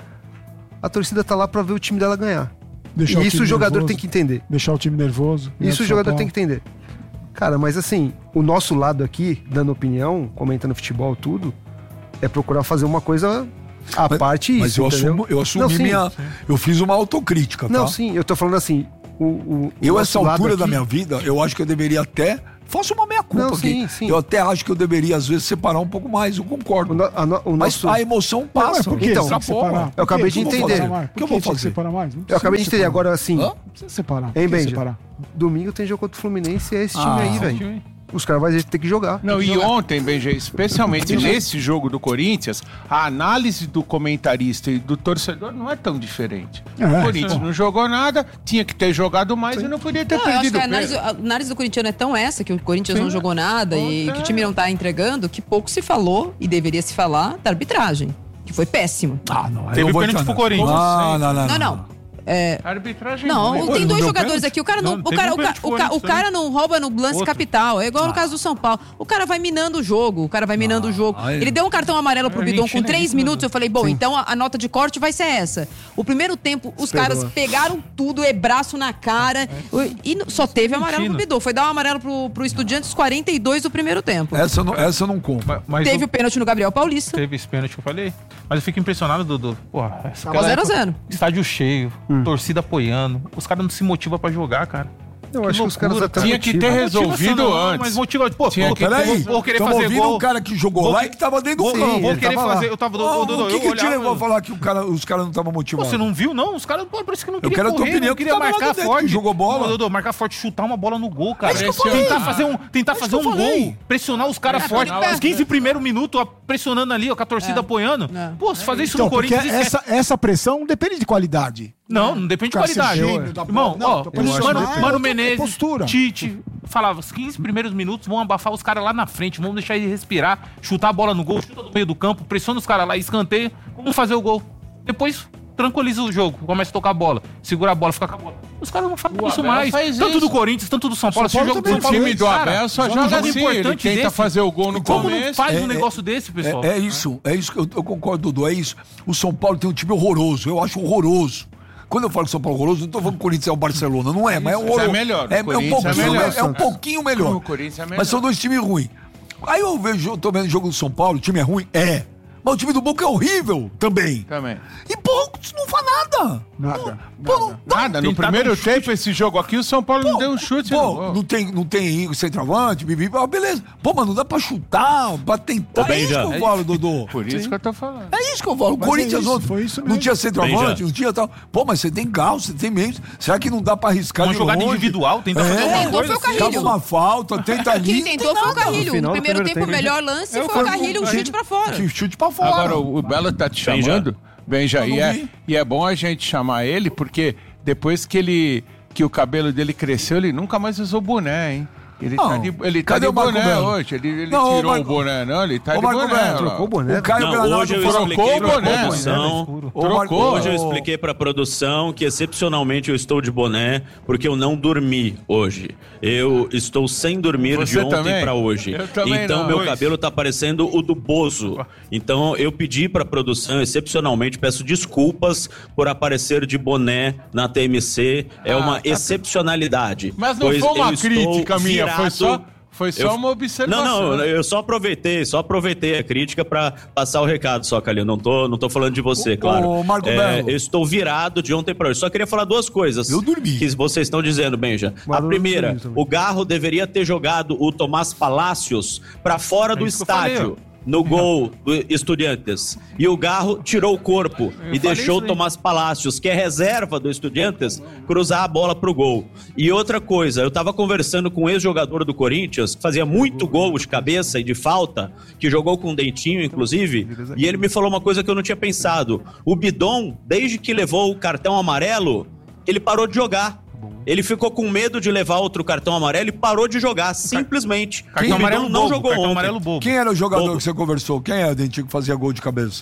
A torcida tá lá pra ver o time dela ganhar. Deixar e o isso time o jogador nervoso, tem que entender. Deixar o time nervoso. Isso o jogador tem que entender. Cara, mas assim, o nosso lado aqui, dando opinião, comentando futebol, tudo, é procurar fazer uma coisa à Mas- parte isso, Mas eu entendeu? assumo, eu assumi Não, sim, minha. sim. Eu fiz uma autocrítica, tá? Não, sim, eu tô falando assim, o, o, Eu, o essa nosso lado altura da aqui- minha vida, eu acho que eu deveria até. Faço uma meia-culpa Não, aqui. sim, sim. Eu até acho que eu deveria, às vezes, separar um pouco mais, eu concordo. O, no- a no- o Mas nosso... a emoção Mas passa. por que Então, você tem que separar? eu acabei de Por que entender. separar mais? O que Por eu vou tinha que fazer? separar mais? Não Eu acabei de precisa entender, separar. agora assim, Hã? Não precisa separar. Hein, Por que Benja? separar? domingo tem jogo contra o Fluminense e é esse time Ah, aí, velho. Os caras vão ter que jogar. Não, tem que e jogar. ontem, Benja, especialmente nesse jogo do Corinthians, a análise do comentarista e do torcedor não é tão diferente. É, o Corinthians é. não jogou nada, tinha que ter jogado mais e não podia ter Não, eu acho perdido que a o análise, pênalti. a análise do corintiano é tão essa, que o Corinthians Sim. não jogou nada e É. que o time não tá entregando, que pouco se falou, e deveria se falar, da arbitragem, que foi péssima. Ah, não. aí Teve eu vou pênalti entrar pro nessa. Corinthians. Ah, não, não, Não, não. É, A arbitragem não, ruim. tem não dois deu jogadores pênalti? aqui. O cara não, Não, o teve cara, um o, ca- pênalti o, pro ca- o Corinthians cara não rouba no lance Outro. capital. É igual no caso do São Paulo. O cara vai minando o jogo. O cara vai minando o jogo. aí- Ele deu um cartão amarelo pro A Bidon Argentina com é três isso, minutos. né? Eu falei, bom, então a, a nota de corte vai ser essa. O primeiro tempo, os Esperou. caras pegaram tudo, e braço na cara. O- E n- só teve amarelo pro Bidon. Foi dar um amarelo pro, pro Estudiantes quarenta e dois do primeiro tempo. Essa, eu não- essa eu não compro. Mas, mas Teve o- o pênalti no Gabriel Paulista. Teve esse pênalti que eu falei. Mas eu fico impressionado, Dudu. Porra, essa Tava aquela zero a época, zero. Estádio cheio, torcida apoiando. Os caras não se motivam pra jogar, cara. Eu acho que os caras até Tinha que motivam. ter resolvido Motivação não, antes. Mas motiva, pô, Tinha pô, que ter- Peraí, vou, vou querer estamos fazer ouvindo gol. um cara que jogou Vou lá que- e que tava dentro do Vou, fim. não, vou ele querer tava lá. fazer. Eu tava. Ô, Dudu, o que eu que te olhava- levou a falar que o cara, os caras não estavam motivados? Você não viu, não? Os caras, pô, parece que não Eu queriam quero a tua correr, opinião, não que queria tava lá marcar dentro, forte. que jogou bola. Ô, Dudu, marcar forte, chutar uma bola no gol, cara. É isso que eu tentar falei. fazer um, tentar É isso fazer que eu um falei. gol, pressionar os caras forte. Os quinze primeiros minutos, ó, pressionando ali, ó, com a torcida apoiando. É. Pô, se fazer isso Então, no porque Corinthians... esquece. essa, essa pressão depende de qualidade. Não, não depende de Cara, ser qualidade. gênio da Irmão, bola. Não, ó, tô o pressionando, Mano, é Mano outra Menezes, postura. Tite, falava, os quinze primeiros minutos vão abafar os caras lá na frente, vamos deixar ele respirar, chutar a bola no gol, chuta no meio do campo, pressiona os caras lá, escanteio, vamos fazer o gol. Depois tranquiliza o jogo, começa a tocar a bola, segura a bola, fica com a bola. Os caras não fazem O isso Abel mais. faz Tanto isso. do Corinthians, tanto do São Paulo. São Esse Paulo jogo do também São Paulo, O time do cara, Abel só um joga jogo assim, ele importante tenta desse. fazer o gol no Como não começo. faz É, um é, negócio desse, pessoal? É, é isso, é isso que eu, eu concordo, Dudu, é isso. O São Paulo tem um time horroroso, eu acho horroroso. Quando eu falo que São Paulo é horroroso, não tô falando que o Corinthians é o Barcelona, não é, mas é Isso, horroroso. é melhor, o É, é um Corinthians é pouquinho, melhor. é, é um pouquinho melhor. O Corinthians é melhor. Mas são dois times ruins. Aí eu vejo, eu tô vendo o jogo do São Paulo, o time é ruim? É. Mas o time do Boca é horrível também. Também. E, pô, isso não faz nada. Nada. Pô, não, dá- Nada, no Tentar primeiro dar um chute. tempo, esse jogo aqui, o São Paulo não deu um chute. no Pô, gol. não tem, não tem centroavante, bibi, ah, beleza. Pô, mas não dá pra chutar, pra tentar. Ô, É isso Benja. que eu falo, Dudu. Por isso que eu tô falando. É isso que eu falo. O Mas Corinthians é isso, ontem foi isso não mesmo. tinha centroavante, Benja. não tinha tal. Pô, mas você tem carro, você tem meios. Será que não dá pra arriscar Uma de jogada longe? individual, tentar fazer É. alguma Tentou, coisa. foi o assim. Carrilho. Tava uma falta, tenta ali. Quem não tem tentou foi o nada. Carrilho. No final No do primeiro primeiro tempo, o tempo. melhor lance Eu foi fui o Carrilho, o Carrilho. chute pra fora. Que chute pra fora. Agora, o o Belo tá te Benja. chamando, Benja, Eu não e é, vi. e é bom a gente chamar ele, porque depois que ele que o cabelo dele cresceu, ele nunca mais usou boné, hein? Ele Não. tá de, ele tá Cadê de o Marco boné Belo? hoje. Ele, ele Não, o tirou Marco- o boné, não? Ele tá Ô, de Marco boné. Belo, ó. trocou o boné? O Caio Não, Granado hoje eu falou- expliquei Trocou o pra boné. produção. Ô, Trocou. Marco- Hoje eu ô, expliquei pra produção que excepcionalmente eu estou de boné porque eu não dormi hoje. Eu estou sem dormir Você de ontem também? pra hoje. Eu também Então não. meu Dois. cabelo tá parecendo o do Bozo. Então eu pedi pra produção, excepcionalmente, peço desculpas por aparecer de boné na T M C. É Ah, uma tá- excepcionalidade. Mas não pois foi uma eu estou crítica minha, foi virado- só, foi só Eu- uma observação. Não, não, eu só aproveitei, só aproveitei a crítica pra passar o recado só, Calil. Não tô, não tô falando de você, Ô, claro. ô, Marco É, Belo. eu estou virado de ontem pra hoje. Só queria falar duas coisas. Eu dormi. Que vocês estão dizendo, Benja. A Mas eu primeira, dormi também. o Garro deveria ter jogado o Tomás Palácios pra fora do É isso que eu falei, estádio. No gol do Estudiantes. E o Garro tirou o corpo e deixou isso o aí. Tomás Palácios, que é reserva do Estudiantes, cruzar a bola pro gol. E outra coisa, eu tava conversando com um ex-jogador do Corinthians, que fazia muito gol de cabeça e de falta, que jogou com o Dentinho, inclusive, e ele me falou uma coisa que eu não tinha pensado. O Bidon, desde que levou o cartão amarelo, ele parou de jogar. Ele ficou com medo de levar outro cartão amarelo e parou de jogar, simplesmente. Cartão O Bidon amarelo não bobo, jogou cartão ontem. amarelo bobo. Quem era o jogador Bobo. que você conversou? Quem é o Dentinho que fazia gol de cabeça?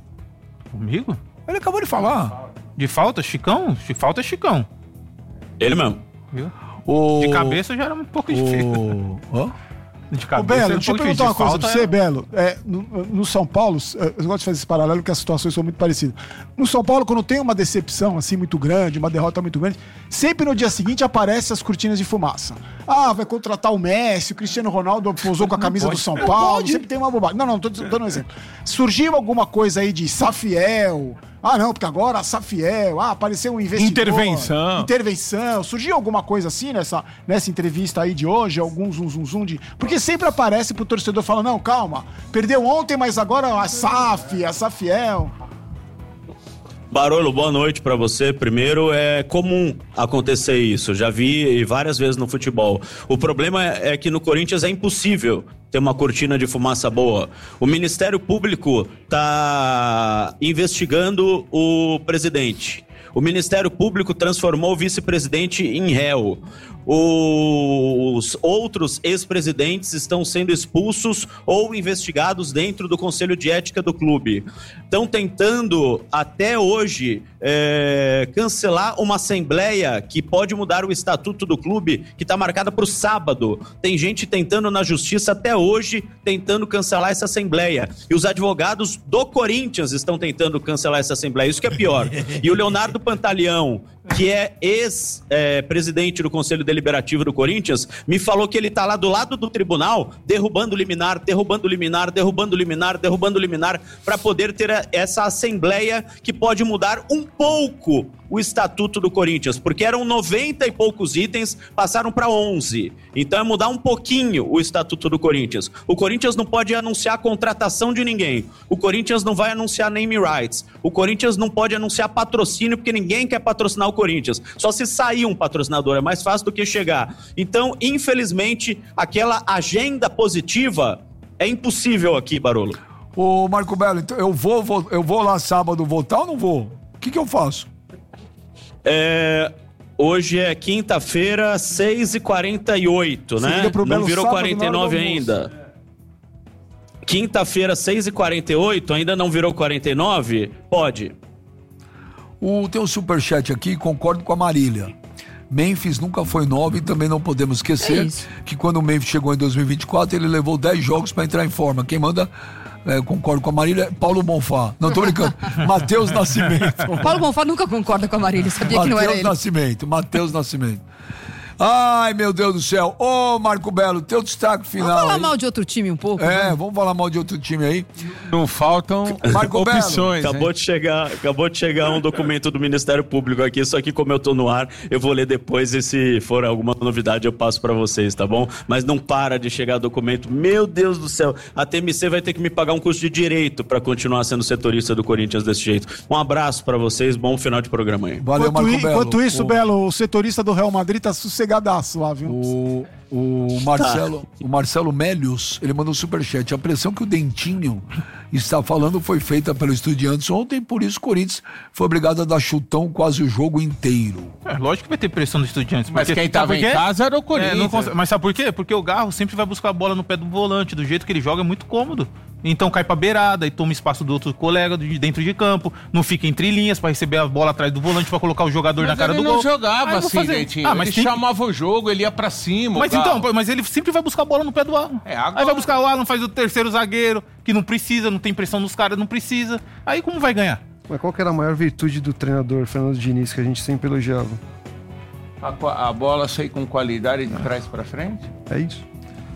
Comigo? Ele acabou de falar. De falta, Chicão? De falta é Chicão. Ele mesmo. Viu? O... De cabeça já era um pouco difícil. O... Hã? De Ô, cabeça, Belo, um deixa eu pouco perguntar de uma coisa falta, pra você, é- Belo. É, no, no São Paulo, eu gosto de fazer esse paralelo porque as situações são muito parecidas. No São Paulo, quando tem uma decepção assim muito grande, uma derrota muito grande, sempre no dia seguinte aparecem as cortinas de fumaça. Ah, vai contratar o Messi, o Cristiano Ronaldo pousou com a camisa do São Paulo, sempre tem uma bobagem. Não, não, tô dando um exemplo. Surgiu alguma coisa aí de Safiel... Ah, não, porque agora a Safiel, ah, apareceu um investidor. Intervenção. Intervenção. Surgiu alguma coisa assim nessa, nessa entrevista aí de hoje? Algum zum, zum, zum de... Porque sempre aparece pro torcedor falando, não, calma, perdeu ontem, mas agora a S A F, a Safiel... Barolo, boa noite pra você. Primeiro, é comum acontecer isso. Já vi várias vezes no futebol. O problema é que no Corinthians é impossível ter uma cortina de fumaça boa. O Ministério Público tá investigando o presidente. O Ministério Público transformou o vice-presidente em réu. Os outros ex-presidentes estão sendo expulsos ou investigados dentro do Conselho de Ética do clube. Estão tentando, até hoje, é, cancelar uma assembleia que pode mudar o estatuto do clube, que está marcada para o sábado. Tem gente tentando na justiça até hoje, tentando cancelar essa assembleia. E os advogados do Corinthians estão tentando cancelar essa assembleia. Isso que é pior. E o Leonardo Pantaleão, que é ex-presidente do Conselho Deliberativo do Corinthians, me falou que ele tá lá do lado do tribunal, derrubando liminar, derrubando liminar, derrubando liminar, derrubando liminar, para poder ter a, essa assembleia que pode mudar um pouco o estatuto do Corinthians, porque eram noventa e poucos itens, passaram para onze. Então é mudar um pouquinho o estatuto do Corinthians. O Corinthians não pode anunciar a contratação de ninguém. O Corinthians não vai anunciar name rights. O Corinthians não pode anunciar patrocínio, porque ninguém quer patrocinar o Corinthians. Só se sair um patrocinador, é mais fácil do que chegar. Então, infelizmente, aquela agenda positiva é impossível aqui, Barolo. Ô, Marco Belo, então eu vou, vou, eu vou lá sábado votar ou não vou? O que que eu faço? É, hoje é quinta-feira, seis e quarenta e oito, né? Não Belo virou sábado, quarenta e nove ainda. Quinta-feira, seis e quarenta e oito, ainda não virou quarenta e nove? Pode. O, tem um superchat aqui, concordo com a Marília. Memphis nunca foi nove e também não podemos esquecer É que quando o Memphis chegou em dois mil e vinte e quatro, ele levou dez jogos para entrar em forma. Quem manda, é, concordo com a Marília, é Paulo Bonfá. Não tô brincando. Matheus Nascimento. Paulo Bonfá nunca concorda com a Marília, sabia que não era Matheus ele. Nascimento, Matheus Nascimento. Ai, meu Deus do céu. Ô, Marco Belo, teu destaque final. Vamos falar aí. mal de outro time um pouco? É, né? vamos falar mal de outro time aí. Não faltam Marco opções. Acabou hein? de chegar, acabou de chegar um documento do Ministério Público aqui, só que como eu tô no ar, eu vou ler depois e se for alguma novidade eu passo pra vocês, tá bom? Mas não para de chegar documento. Meu Deus do céu, a T M C vai ter que me pagar um curso de direito pra continuar sendo setorista do Corinthians desse jeito. Um abraço pra vocês, bom final de programa aí. Valeu, Enquanto, Marco i- Belo. enquanto isso, o, Belo, o setorista do Real Madrid tá sossegadaço lá, viu? O, o, Marcelo, o Marcelo Melios, ele mandou um superchat. A pressão que o Dentinho está falando foi feita pelo Estudiantes ontem, por isso o Corinthians foi obrigado a dar chutão quase o jogo inteiro. É, lógico que vai ter pressão do Estudiantes. Mas porque- quem sabe tava por em quê? casa era o É, Corinthians. não consegue- mas sabe por quê? Porque o Garro sempre vai buscar a bola no pé do volante, do jeito que ele joga é muito cômodo. Então cai pra beirada e toma espaço do outro colega de dentro de campo, não fica entre linhas pra receber a bola atrás do volante pra colocar o jogador Mas na cara ele do não gol. jogava Aí eu vou assim, fazer. Dentinho. Ah, mas ele tem que- chamava o jogo, ele ia pra cima. o Mas Galo. então, pô, mas ele sempre vai buscar a bola no pé do Alan. É, agora- Aí vai buscar o Alan, faz o terceiro zagueiro, que não precisa, não tem pressão nos caras, não precisa. Aí como vai ganhar? Mas qual que era a maior virtude do treinador Fernando Diniz, que a gente sempre elogiava? A, qua- a bola sair com qualidade de trás pra frente? É isso.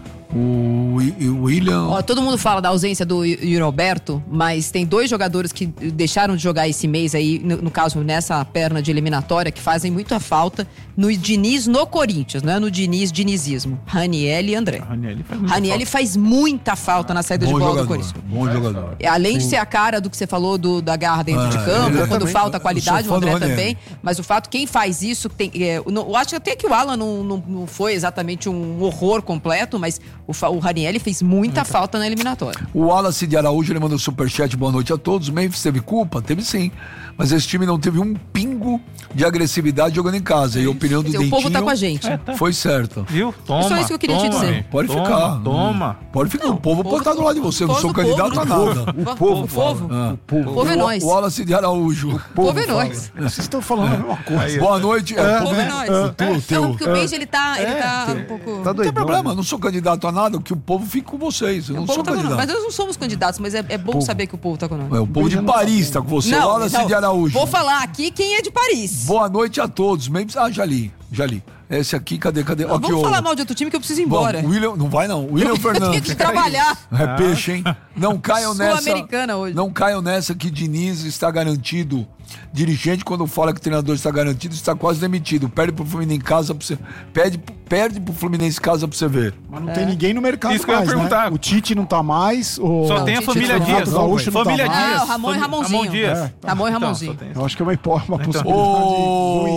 O, Wi- o William. Ó, todo mundo fala da ausência do Yuri Alberto, mas tem dois jogadores que deixaram de jogar esse mês aí, no, no caso, nessa perna de eliminatória, que fazem muita falta no Diniz no Corinthians, não é no Diniz dinizismo. Raniel e André. Raniel faz muita Raniel falta. faz muita falta na saída de Bom bola do jogador. Corinthians. Bom jogador. Além de ser a cara do que você falou do, da garra dentro Ah, de campo, ele quando também. falta Eu qualidade, o sou fã do André Ranieri. também. Mas o fato, quem faz isso, tem, é, eu não- eu acho até que o Alan não, não, não foi exatamente um horror completo, mas o, fa- o Raniel fez muita falta na eliminatória. O Wallace de Araújo, ele mandou superchat, boa noite a todos. O Memphis teve culpa? Teve sim. Mas esse time não teve um pingo de agressividade jogando em casa. E a opinião do Quer dizer, Dentinho o povo tá com a gente. É, tá. foi certa. Viu? Toma, É só isso que eu queria te toma, dizer. Pode toma, ficar. Toma. Pode ficar. o povo o pode estar do lado de você. Eu não povo sou do candidato povo, a do nada. O povo, o povo. Ah. O povo é nós. O Wallace de Araújo. O povo é nós. Vocês estão falando a mesma coisa. Boa noite. O É, povo é nós. o teu, o teu. Não, porque o Benji, ele tá, ele tá um pouco... Tá Não tem doidão, problema, né? eu não sou candidato a nada, que o povo fique com vocês. Eu O não povo sou tá conosco. candidato. Mas nós não somos candidatos, mas é, é bom saber que o povo tá conosco. É o povo de Paris tá com você, Não, Wallace então, de Araújo. vou falar aqui quem é de Paris. Boa noite a todos. Mesmo... Ah, já li, já li. Esse aqui, cadê, cadê? Não, Aqui, vamos ó. falar mal de outro time que eu preciso ir Bom, embora. William, não vai não. William Eu tenho Fernandes. que trabalhar. É peixe, hein? Não caiam nessa. Sul-americana hoje. Não caiam nessa que Diniz está garantido. Dirigente, quando fala que o treinador está garantido, está quase demitido. Perde pro Fluminense em casa pra você. Perde, perde pro Fluminense em casa pra você ver. Mas não tem ninguém no mercado Isso que eu ia mais, né? perguntar. O Tite não tá mais. O... Só Não, tem a Tite, família Renato Dias. Gaúcho não tá Família mais. Dias. Ah, o Ramon e Fami- Ramonzinho. Ramon Dias. É. Ramon e Então, Ramonzinho. só tem- Eu acho que é uma, hipó- uma Então. possibilidade ruim.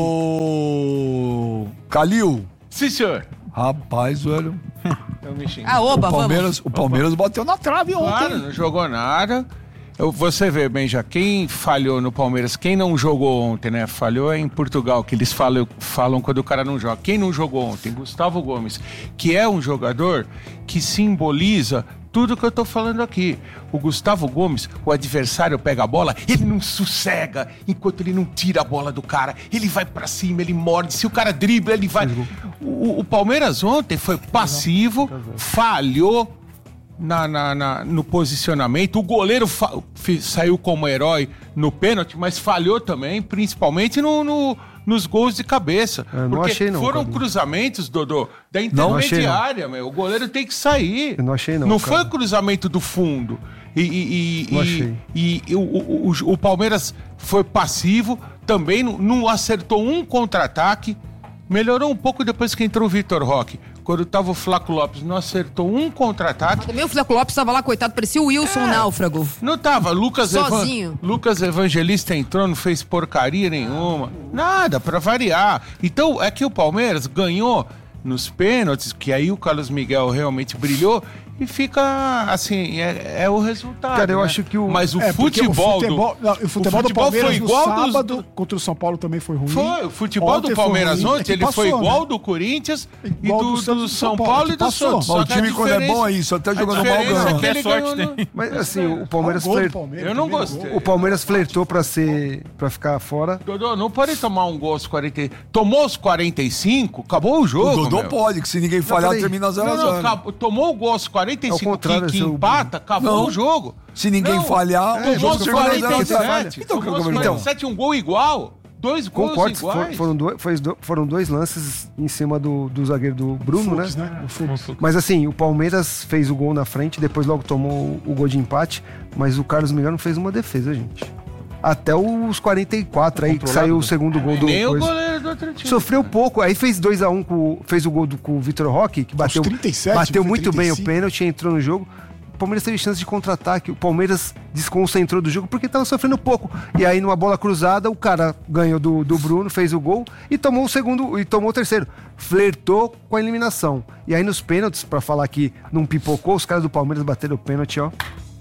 Ô. Calil. Sim, senhor. Rapaz, velho. Eu me xingo. Ah, oba, O vamos. Palmeiras, o Palmeiras bateu na trave ontem. Claro, não jogou nada. Eu, você vê, Benja, quem falhou no Palmeiras, quem não jogou ontem, né? Falhou é em Portugal, que eles falam, falam quando o cara não joga. Quem não jogou ontem? Gustavo Gomes, que é um jogador que simboliza tudo que eu tô falando aqui. O Gustavo Gomes, o adversário pega a bola, ele não sossega enquanto ele não tira a bola do cara. Ele vai pra cima, ele morde. Se o cara dribla, ele vai... O, o Palmeiras ontem foi passivo, falhou na, na- na- no posicionamento. O goleiro fa- fi- saiu como herói no pênalti, mas falhou também, principalmente no... no- nos gols de cabeça. Eu não porque achei não, foram Cadu. cruzamentos, Dodô, da Não achei, não. intermediária, meu. O goleiro tem que sair. Eu não achei, não, Não cara. foi cruzamento do fundo. E, e- e- Não e- achei. e- e o, o- o- o Palmeiras foi passivo, também não, não acertou um contra-ataque. Melhorou um pouco depois que entrou o Vitor Roque. Quando tava o Flaco Lopes, não acertou um contra-ataque. Também o Flaco Lopes tava lá, coitado, parecia o Wilson náufrago. Não tava. Lucas, Sozinho. Evan... Lucas Evangelista entrou, não fez porcaria nenhuma. Nada, pra variar. Então, é que o Palmeiras ganhou nos pênaltis, que aí o Carlos Miguel realmente brilhou, e fica, assim, é, é o resultado. Cara, eu né? acho que o- Mas o É, porque futebol, o futebol, do... não, o futebol do Palmeiras foi no igual dos- sábado contra o São Paulo também foi ruim. Foi, o futebol Ontem do foi Palmeiras ruim, é ontem, que ele passou, foi igual né? do Corinthians Igual e do, do Santos do e São São Paulo, Paulo, e que do passou. Santos. Mas Só o que a time quando é diferença- bom é isso, até a jogando mal diferença ganha. é que É ele sorte, ganhou no- tem. Mas Pois assim, é. o Palmeiras Ah, o gol do fler- Palmeiras, Eu não primeiro gostei. gol. o Palmeiras flertou pra ser para ficar fora. Dodô, não pode tomar um gol aos quarenta e... Tomou os quarenta e cinco, acabou o jogo, O Dodô meu. pode, que se ninguém falhar, peraí. termina zero a Não, não, zero. acabou- tomou o gol aos quarenta e Ao cinco contrário, que, que seu- empata, acabou Não. o jogo. Se ninguém Não, falhar, tomou o jogo os termina quarenta e zero a zero. sete. Então, Tomou os então, quarenta e sete, um gol igual. Dois gols Concordo, for- iguais. foram, dois, foi do- foram dois lances em cima do, do zagueiro do Bruno, Fux, né? né? O Fux. Mas assim, o Palmeiras fez o gol na frente, depois logo tomou o gol de empate, mas o Carlos Miguel não fez uma defesa, gente. Até os quarenta e quatro aí, que saiu o segundo gol do Nem o coisa. goleiro do outro time. Sofreu pouco, aí fez dois a um, com, fez o gol do, com o Vitor Roque, que bateu, trinta e sete, bateu foi muito trinta e bem o cinco. pênalti, entrou no jogo. O Palmeiras teve chance de contra-ataque, o Palmeiras desconcentrou do jogo porque estava sofrendo pouco. E aí, numa bola cruzada, o cara ganhou do, do Bruno, fez o gol e tomou o segundo e tomou o terceiro. Flertou com a eliminação. E aí, nos pênaltis, pra falar que não pipocou, os caras do Palmeiras bateram o pênalti, ó.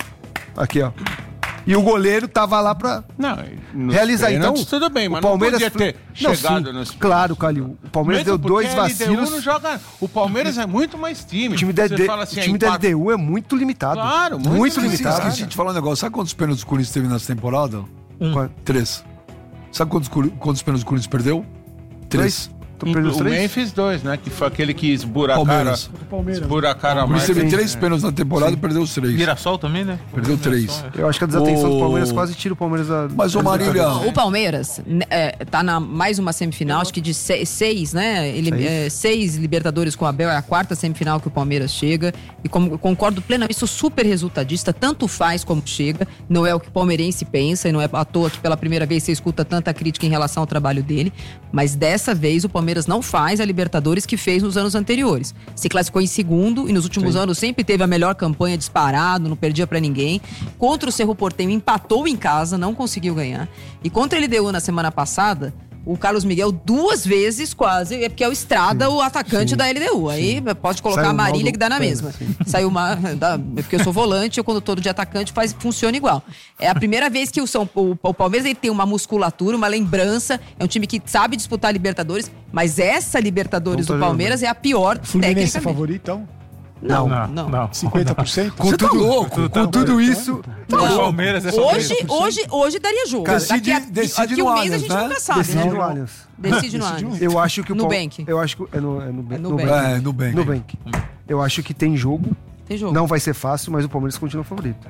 Aqui, ó. E o goleiro tava lá pra Não, nos realizar. Então, pênaltis, tudo bem, mas o Palmeiras não podia ter Não, chegado sim, nos claro, Calil. O Palmeiras Mesmo deu dois porque a L D U vacilos. não joga... O Palmeiras é muito mais time. O time da, Você D- fala assim, o time é da empate- L D U é muito limitado. Claro, muito muito limitado. limitado. Esqueci de falar um negócio. Sabe quantos pênaltis o Corinthians teve nessa temporada? Qua- Três. Sabe quantos, curi- quantos pênaltis o Corinthians perdeu? Três. Tô perdendo os O três? Memphis dois, né? Que foi aquele que esburacaram... Palmeiras. Palmeiras. Esburacaram a O Corinthians marca. teve Sim. três pênaltis na temporada e perdeu os três. Mirassol também, né? Perdeu três. Eu acho que a desatenção O- do Palmeiras quase tira o Palmeiras da. Mas, ô Marília, O Palmeiras né, é, tá na mais uma semifinal, acho que de se- seis, né? Ele, Seis. é, seis Libertadores com o Abel, é a quarta semifinal que o Palmeiras chega. E como eu concordo plenamente, sou super resultadista, tanto faz como chega. Não é o que o palmeirense pensa, e não é à toa que pela primeira vez você escuta tanta crítica em relação ao trabalho dele. Mas dessa vez o Palmeiras não faz a Libertadores que fez nos anos anteriores. Se classificou em segundo e nos últimos anos sempre teve a melhor campanha disparado, não perdia pra ninguém. Contra o Cerro Porteño empatou em casa, não conseguiu ganhar. E contra a L D U na semana passada, o Carlos Miguel duas vezes quase, é porque é o Estrada, sim, o atacante sim, da L D U. Aí sim. pode colocar Saiu a Marília do... que dá na mesma. Sim. Saiu uma. Dá, porque eu sou volante, eu quando todo de atacante faz, funciona igual. É a primeira vez que o, São, o, o Palmeiras ele tem uma musculatura, uma lembrança. É um time que sabe disputar Libertadores, mas essa Libertadores do Palmeiras jogando. é a pior. Fluminense é favorito, então? Não, não, não. não. cinquenta por cento? Com tudo, tá louco, com tudo, tudo isso. Não, o Palmeiras é hoje, hoje, hoje daria jogo. Cara, daqui a, decide daqui no um Allianz, mês a gente né? nunca sabe. Decide né? no Allianz. Decide no Allianz. Eu acho que o Nubank. Eu acho que é no é no, é no, Nubank. É, Nubank. Nubank. Eu acho que tem jogo. Tem jogo. Não vai ser fácil, mas o Palmeiras continua favorito.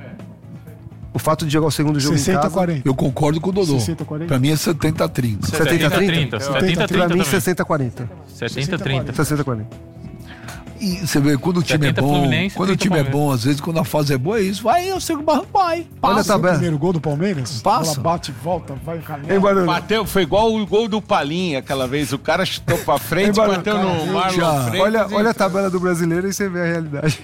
O fato de jogar o segundo jogo sessenta em casa... quarenta. Eu concordo com o Dodô. sessenta quarenta. Pra mim é setenta a trinta. setenta a trinta? setenta a trinta. Pra mim, sessenta a quarenta. setenta a trinta. sessenta a quarenta. E você vê, quando o time é bom, quando o time é bom, às vezes, quando a fase é boa, é isso. Vai, eu sei que o Barro vai. Passa. Olha a tabela. O primeiro gol do Palmeiras. Passa. Ela bate, volta, vai encaminhar. Bateu, foi igual o gol do Palinha aquela vez. O cara chutou pra frente, bateu no Marlon Freitas. Olha, olha a tabela do brasileiro e você vê a realidade.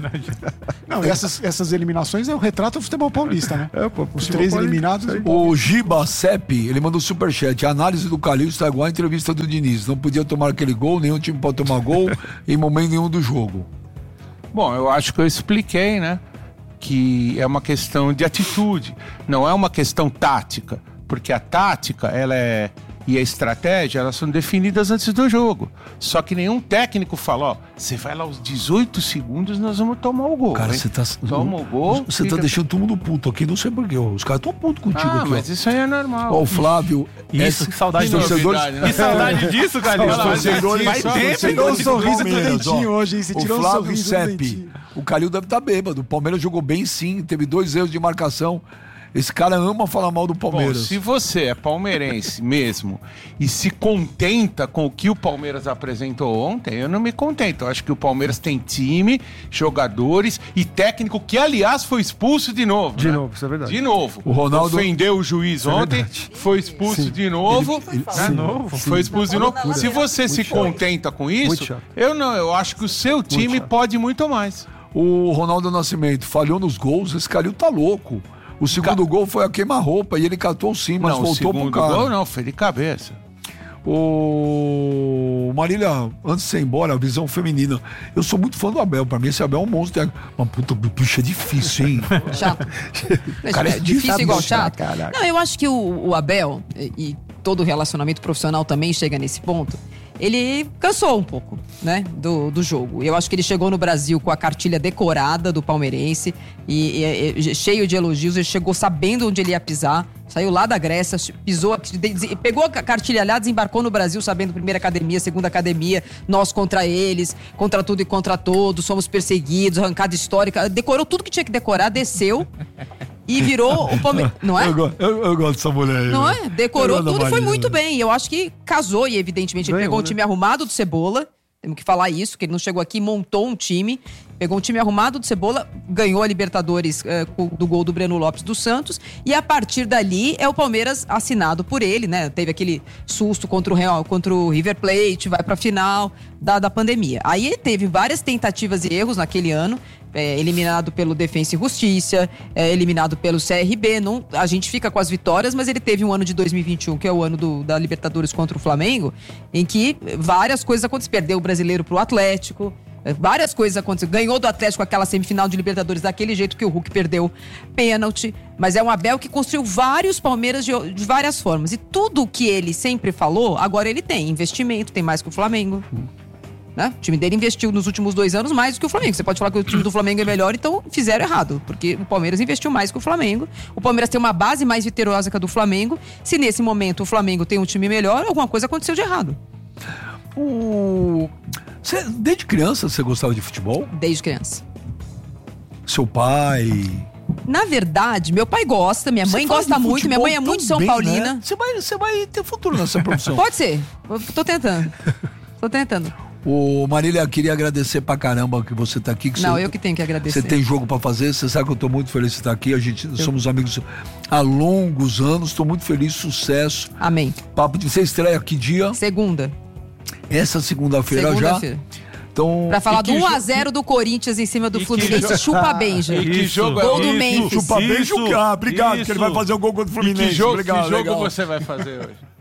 Não, essas, essas eliminações é o retrato do futebol paulista, né? É, pô, os três eliminados. O Giba Sepp, ele mandou superchat. A análise do Calil está igual a entrevista do Diniz. Não podia tomar aquele gol, nenhum time pode tomar gol em momento nenhum do jogo. Bom, eu acho que eu expliquei, né? Que é uma questão de atitude, não é uma questão tática. Porque a tática, ela é... e a estratégia, elas são definidas antes do jogo. Só que nenhum técnico fala, ó, você vai lá aos dezoito segundos, nós vamos tomar o gol. Cara, você tá... Toma o gol. Você fica... tá deixando todo mundo puto aqui, não sei porquê. Os caras tão putos contigo ah, aqui, mas ó. isso aí é normal. Ó, o Flávio... Isso, é... que saudade dos torcedores. Né? Que saudade disso, cara. Os torcedores... Vai ter, tirou um sorriso do dentinho hoje, hein? Você tirou o um Flávio sorriso Sepp, do dentinho. O Calil deve estar bêbado. O Palmeiras jogou bem sim, teve dois erros de marcação. Esse cara ama falar mal do Palmeiras. Bom, se você é palmeirense mesmo e se contenta com o que o Palmeiras apresentou ontem, eu não me contento. Eu acho que o Palmeiras tem time, jogadores e técnico que, aliás, foi expulso de novo. De né? novo, isso é verdade. De novo. O Ronaldo ofendeu o juiz ontem, é foi expulso sim. de novo. Ele, ele, né? sim, novo. Sim. Foi expulso de novo. Se você muito se chato. contenta com isso, eu não. Eu acho que o seu time pode muito mais. O Ronaldo Nascimento falhou nos gols, esse Calil tá louco. O segundo Ca... gol foi a queima-roupa e ele catou sim, mas não, voltou pro cara. O gol não, foi de cabeça. O Marília, antes de você ir embora, a visão feminina. Eu sou muito fã do Abel, pra mim esse Abel é um monstro. Uma puta, puxa, é difícil, hein? Chato. Cara, é difícil igual chato. Caraca. Não, eu acho que o, o Abel, e, e todo relacionamento profissional também chega nesse ponto, ele cansou um pouco, né, do, do jogo. Eu acho que ele chegou no Brasil com a cartilha decorada do palmeirense e, e, e cheio de elogios. Ele chegou sabendo onde ele ia pisar. Saiu lá da Grécia, pisou, pegou a cartilha aliada, desembarcou no Brasil sabendo primeira academia, segunda academia, nós contra eles, contra tudo e contra todos, somos perseguidos, arrancada histórica. Decorou tudo que tinha que decorar, desceu e virou o Palmeiras. Não é? Eu, eu, eu gosto dessa mulher aí. Não é? Decorou tudo e foi muito né? bem. Eu acho que casou e, evidentemente, ele Ganhou, pegou um né? time arrumado do Cebola. Temos que falar isso, que ele não chegou aqui e montou um time. Pegou um time arrumado do Cebola, ganhou a Libertadores eh, do gol do Breno Lopes do Santos. E a partir dali é o Palmeiras assinado por ele, né? Teve aquele susto contra o, Real, contra o River Plate, vai pra final da, da pandemia. Aí ele teve várias tentativas e erros naquele ano. É, eliminado pelo Defensa e Justiça, é, eliminado pelo C R B. Não, a gente fica com as vitórias, mas ele teve um ano de dois mil e vinte e um, que é o ano do, da Libertadores contra o Flamengo, em que várias coisas aconteceram. Perdeu o brasileiro pro Atlético, várias coisas aconteceram. Ganhou do Atlético aquela semifinal de Libertadores daquele jeito que o Hulk perdeu pênalti. Mas é um Abel que construiu vários Palmeiras de, de várias formas. E tudo que ele sempre falou, agora ele tem. Investimento, tem mais que o Flamengo. Né? O time dele investiu nos últimos dois anos mais do que o Flamengo. Você pode falar que o time do Flamengo é melhor, então fizeram errado, porque o Palmeiras investiu mais que o Flamengo. O Palmeiras tem uma base mais vitoriosa que a do Flamengo. Se nesse momento o Flamengo tem um time melhor, alguma coisa aconteceu de errado. O... Você, desde criança você gostava de futebol? Desde criança. Seu pai... Na verdade, meu pai gosta, minha mãe gosta muito, minha mãe é muito São bem, Paulina. Né? Você vai, você vai ter futuro nessa profissão. Pode ser, eu tô tentando. Tô tentando. Ô, Marília, queria agradecer pra caramba que você tá aqui. Que Não, você, eu que tenho que agradecer. Você tem jogo pra fazer, você sabe que eu tô muito feliz de estar aqui. A gente eu... somos amigos há longos anos, tô muito feliz, sucesso. Amém. Papo de você estreia que dia? Segunda. Essa segunda-feira já? Segunda-feira. Então, pra falar do jo... um a zero do Corinthians em cima do e Fluminense, jo... chupa bem, gente. Que jogo gol é do isso, Memphis. Chupa bem, isso, chupa. Obrigado, isso. que ele vai fazer o gol contra o Fluminense. E que jogo, Obrigado, que jogo legal. você vai fazer hoje?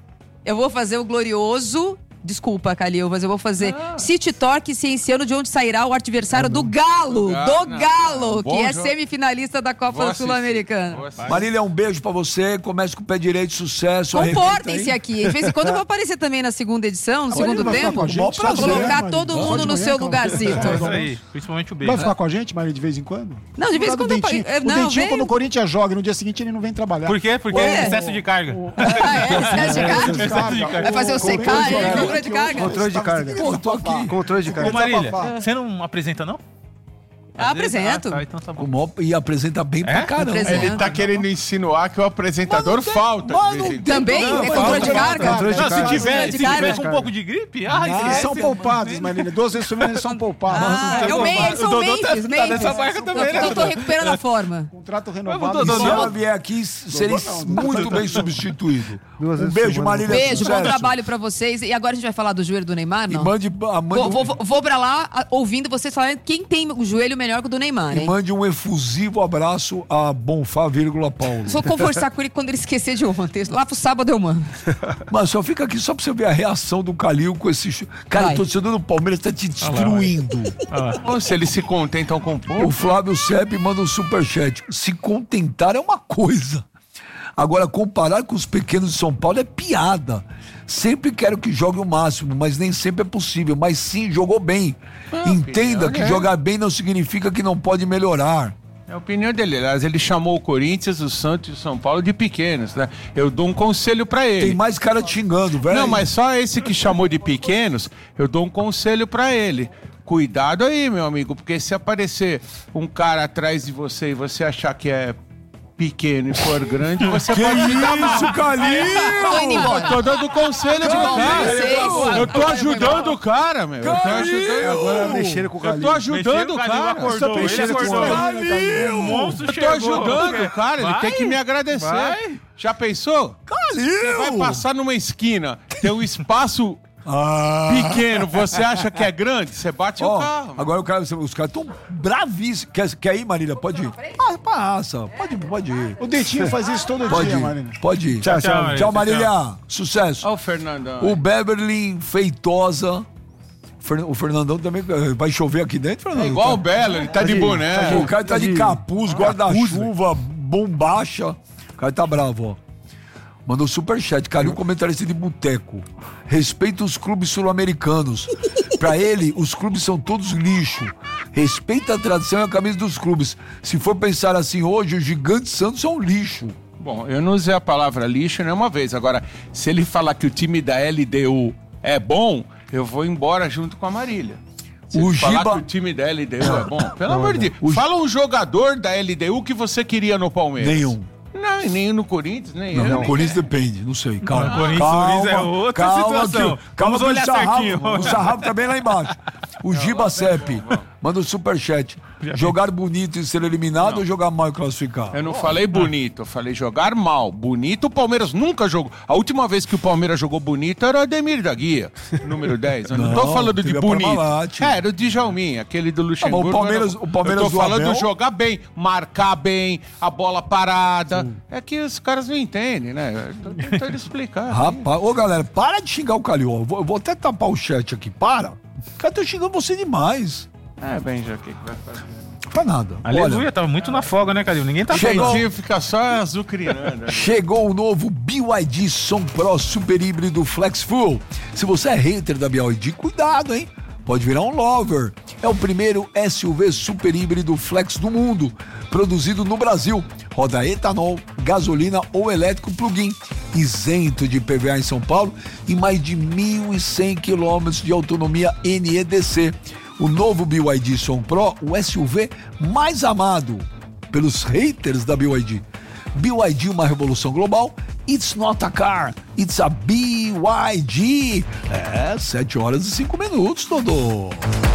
Eu vou fazer o glorioso... Desculpa, Calil, mas eu vou fazer ah. City Torque Cienciano, de onde sairá o adversário do Galo, do Galo, do Galo que é jogo. Semifinalista da Copa Sul-Americana. Marília, um beijo pra você, comece com o pé direito, sucesso. Comportem-se aqui, de vez em quando eu vou aparecer também na segunda edição, no segundo tempo, gente, pra colocar todo mundo Pode no seu lugarzinho. É isso aí, principalmente o beijo. Vai ficar com a gente, Marília, de vez em quando? Não, de vez em quando. Dentinho. Eu... O não, Dentinho, vem... quando o Corinthians joga, no dia seguinte ele não vem trabalhar. Por quê? Porque é excesso de carga. Ah, é? Excesso de carga? Excesso de carga. Vai fazer o secar, é? Controle de carga? Controle de carga. Pô, tô aqui. Controle de carga. Ô, Marília, você não apresenta, não? Ah, apresento. Ah, tá, então tá bom. O maior, e apresenta bem É? pra caramba. Apresenta. Ele tá querendo insinuar que o apresentador Mas não tem- falta. mas de não vez em tem- Também? Não, É mas controle de não, carga? Controle de Não, se carga. tiver, se de carga. tiver com um pouco de gripe, ah, Eles esquece. são poupados, Marília. Duas vezes por mês eles são poupados. Ah, Não tem eu problema. meio, eles são O Dodô tá- meios, tá meios. nessa barca também, né, Eu tô recuperando a forma. Contrato Mas renovado. o Dodô Se não- ela vier aqui, seria não, muito bem substituído. Duas Um vezes beijo, por semana. Marília. Beijo, bom sucesso. trabalho pra vocês. E agora a gente vai falar do joelho do Neymar, E não? mande, a- mande, Vou, vou, vou pra lá a- ouvindo vocês falarem quem tem o joelho melhor que o do Neymar, e hein? mande um efusivo abraço a Bonfá, vírgula Paulo. Só conversar com ele quando ele esquecer de ontem. Lá pro sábado eu mando. Mas só fica aqui só pra você ver a reação do Calil com esse... ch- Cara, Vai. o torcedor do Palmeiras tá te destruindo. Ou se eles se contentam com pouco. O Flávio Sepp manda um superchat. Se contentar é uma coisa. Agora, comparar com os pequenos de São Paulo é piada. Sempre quero que jogue o máximo, mas nem sempre é possível. Mas sim, jogou bem. Ah, Entenda opinião, que né? jogar bem não significa que não pode melhorar. É a opinião dele. Aliás, ele chamou o Corinthians, o Santos e o São Paulo de pequenos, né? Eu dou um conselho pra ele. Tem mais cara te xingando, velho. Não, mas só esse que chamou de pequenos, eu dou um conselho pra ele. Cuidado aí, meu amigo, porque se aparecer um cara atrás de você e você achar que é pequeno e for grande, você Que pode se dar mal. isso, Calil? Tô indo embora. Eu tô dando conselho de Bom, cara. vocês. Eu tô ajudando o cara, meu. Eu tô ajudando, Agora mexendo com o eu Calil. tô ajudando o Calil cara. acordou, ele mexendo com acordou. o Calil, o monstro Eu tô chegou. ajudando o cara, ele Vai, tem que me agradecer. vai. Já pensou? Calil! Vai passar numa esquina, tem um espaço Ah. pequeno, você acha que é grande? Você bate Ó, o carro. agora o cara, os caras estão bravíssimos. Quer, quer ir, Marília? Pode ir. Ah, passa. Pode, pode ir. O Dentinho faz isso todo Pode dia, ir. Marília. Pode ir. Tchau, Tchau, tchau. Marília. Tchau, Marília. Sucesso. Olha o Fernandão. O Beverly Feitosa. Fer- O Fernandão também. Vai chover aqui dentro, Fernando? É igual o Belo, ele tá de boné. O cara tá de de- capuz, guarda-chuva, bombacha. O cara tá bravo, ó. Mandou superchat, cara, um comentarista de boteco. Respeita os clubes sul-americanos. Pra ele, os clubes são todos lixo. Respeita a tradição e a camisa dos clubes. Se for pensar assim hoje, o Gigante Santos é um lixo. Bom, eu não usei a palavra lixo nenhuma vez. Agora, se ele falar que o time da L D U é bom, eu vou embora junto com a Marília. Se O ele falar Giba- que o time da L D U é bom, pelo amor de Deus. Fala um jogador da L D U que você queria no Palmeiras. Nenhum. Não, e nem no Corinthians, nem Não, eu. não, nem Corinthians depende, não sei. Calma. Não, Corinthians calma, é outra calma situação. Que, calma Vamos que o olhar sarrafo, certinho. o sarrafo tá bem lá embaixo. O Giba Sepp manda um superchat. Jogar bonito e ser eliminado ou jogar mal e classificar? Eu não falei bonito, eu falei jogar mal. Bonito o Palmeiras nunca jogou. A última vez que o Palmeiras jogou bonito era o Ademir da Guia, número dez. Eu não, Não, tô falando de teve a bonito. Parmalat. É, era o Djalmin, aquele do Luxemburgo. o Palmeiras- era- o Palmeiras eu tô do falando Abel- jogar bem, marcar bem, a bola parada. É que os caras não entendem, né? Eu tô tentando explicar. Rapaz, ô galera, para de xingar o Calil. Eu vou, eu vou até tapar o chat aqui. Para. O cara tá xingando você demais. É, bem, já o que que vai fazer? Pra nada. Aleluia, Olha, tava muito na folga, né, Calil? Ninguém tá O Chegou. jeitinho fica só azucrinando. chegou o novo B Y D Som Pro Super Híbrido Flex Full. Se você é hater da B Y D, cuidado, hein? Pode virar um lover. É o primeiro S U V super híbrido flex do mundo, produzido no Brasil. Roda etanol, gasolina ou elétrico plug-in, isento de I P V A em São Paulo e mais de mil e cem quilômetros de autonomia N E D C. O novo B Y D Som Pro, o S U V mais amado pelos haters da B Y D. B Y D, uma revolução global. It's not a car, it's a B Y D. É, sete horas e cinco minutos, Dodô.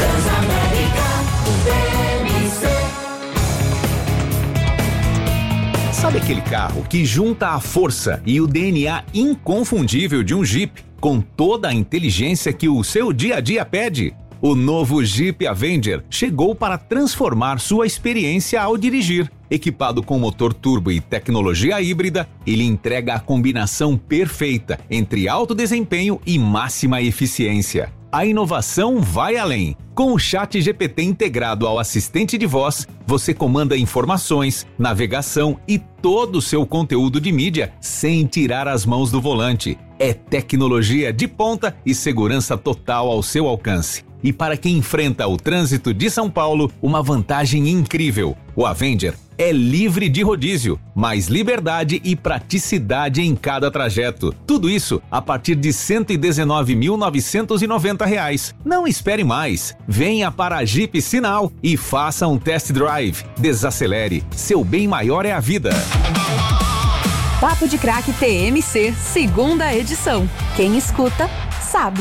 Sabe aquele carro que junta a força e o D N A inconfundível de um Jeep com toda a inteligência que o seu dia a dia pede? O novo Jeep Avenger chegou para transformar sua experiência ao dirigir. Equipado com motor turbo e tecnologia híbrida, ele entrega a combinação perfeita entre alto desempenho e máxima eficiência. A inovação vai além. Com o Chat G P T integrado ao assistente de voz, você comanda informações, navegação e todo o seu conteúdo de mídia sem tirar as mãos do volante. É tecnologia de ponta e segurança total ao seu alcance. E para quem enfrenta o trânsito de São Paulo, uma vantagem incrível. O Avenger é livre de rodízio, mais liberdade e praticidade em cada trajeto. Tudo isso a partir de cento e dezenove mil novecentos e noventa reais. Não espere mais. Venha para a Jeep Sinal e faça um test drive. Desacelere. Seu bem maior é a vida. Papo de Crack T M C, segunda edição. Quem escuta, sabe.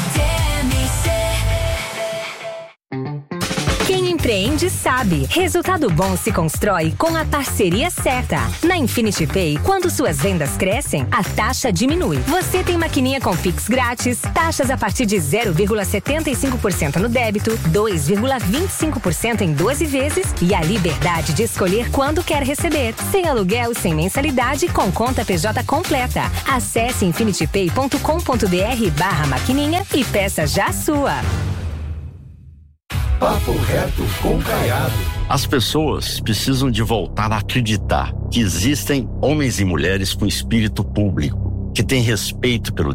Quem empreende sabe. Resultado bom se constrói com a parceria certa. Na Infinity Pay, quando suas vendas crescem, a taxa diminui. Você tem maquininha com Pix grátis, taxas a partir de zero vírgula setenta e cinco por cento no débito, dois vírgula vinte e cinco por cento em doze vezes e a liberdade de escolher quando quer receber. Sem aluguel, sem mensalidade, com conta P J completa. Acesse infinitypay ponto com ponto br barra maquininha e peça já a sua. Papo reto com Caiado. As pessoas precisam de voltar a acreditar que existem homens e mulheres com espírito público, que têm respeito pelo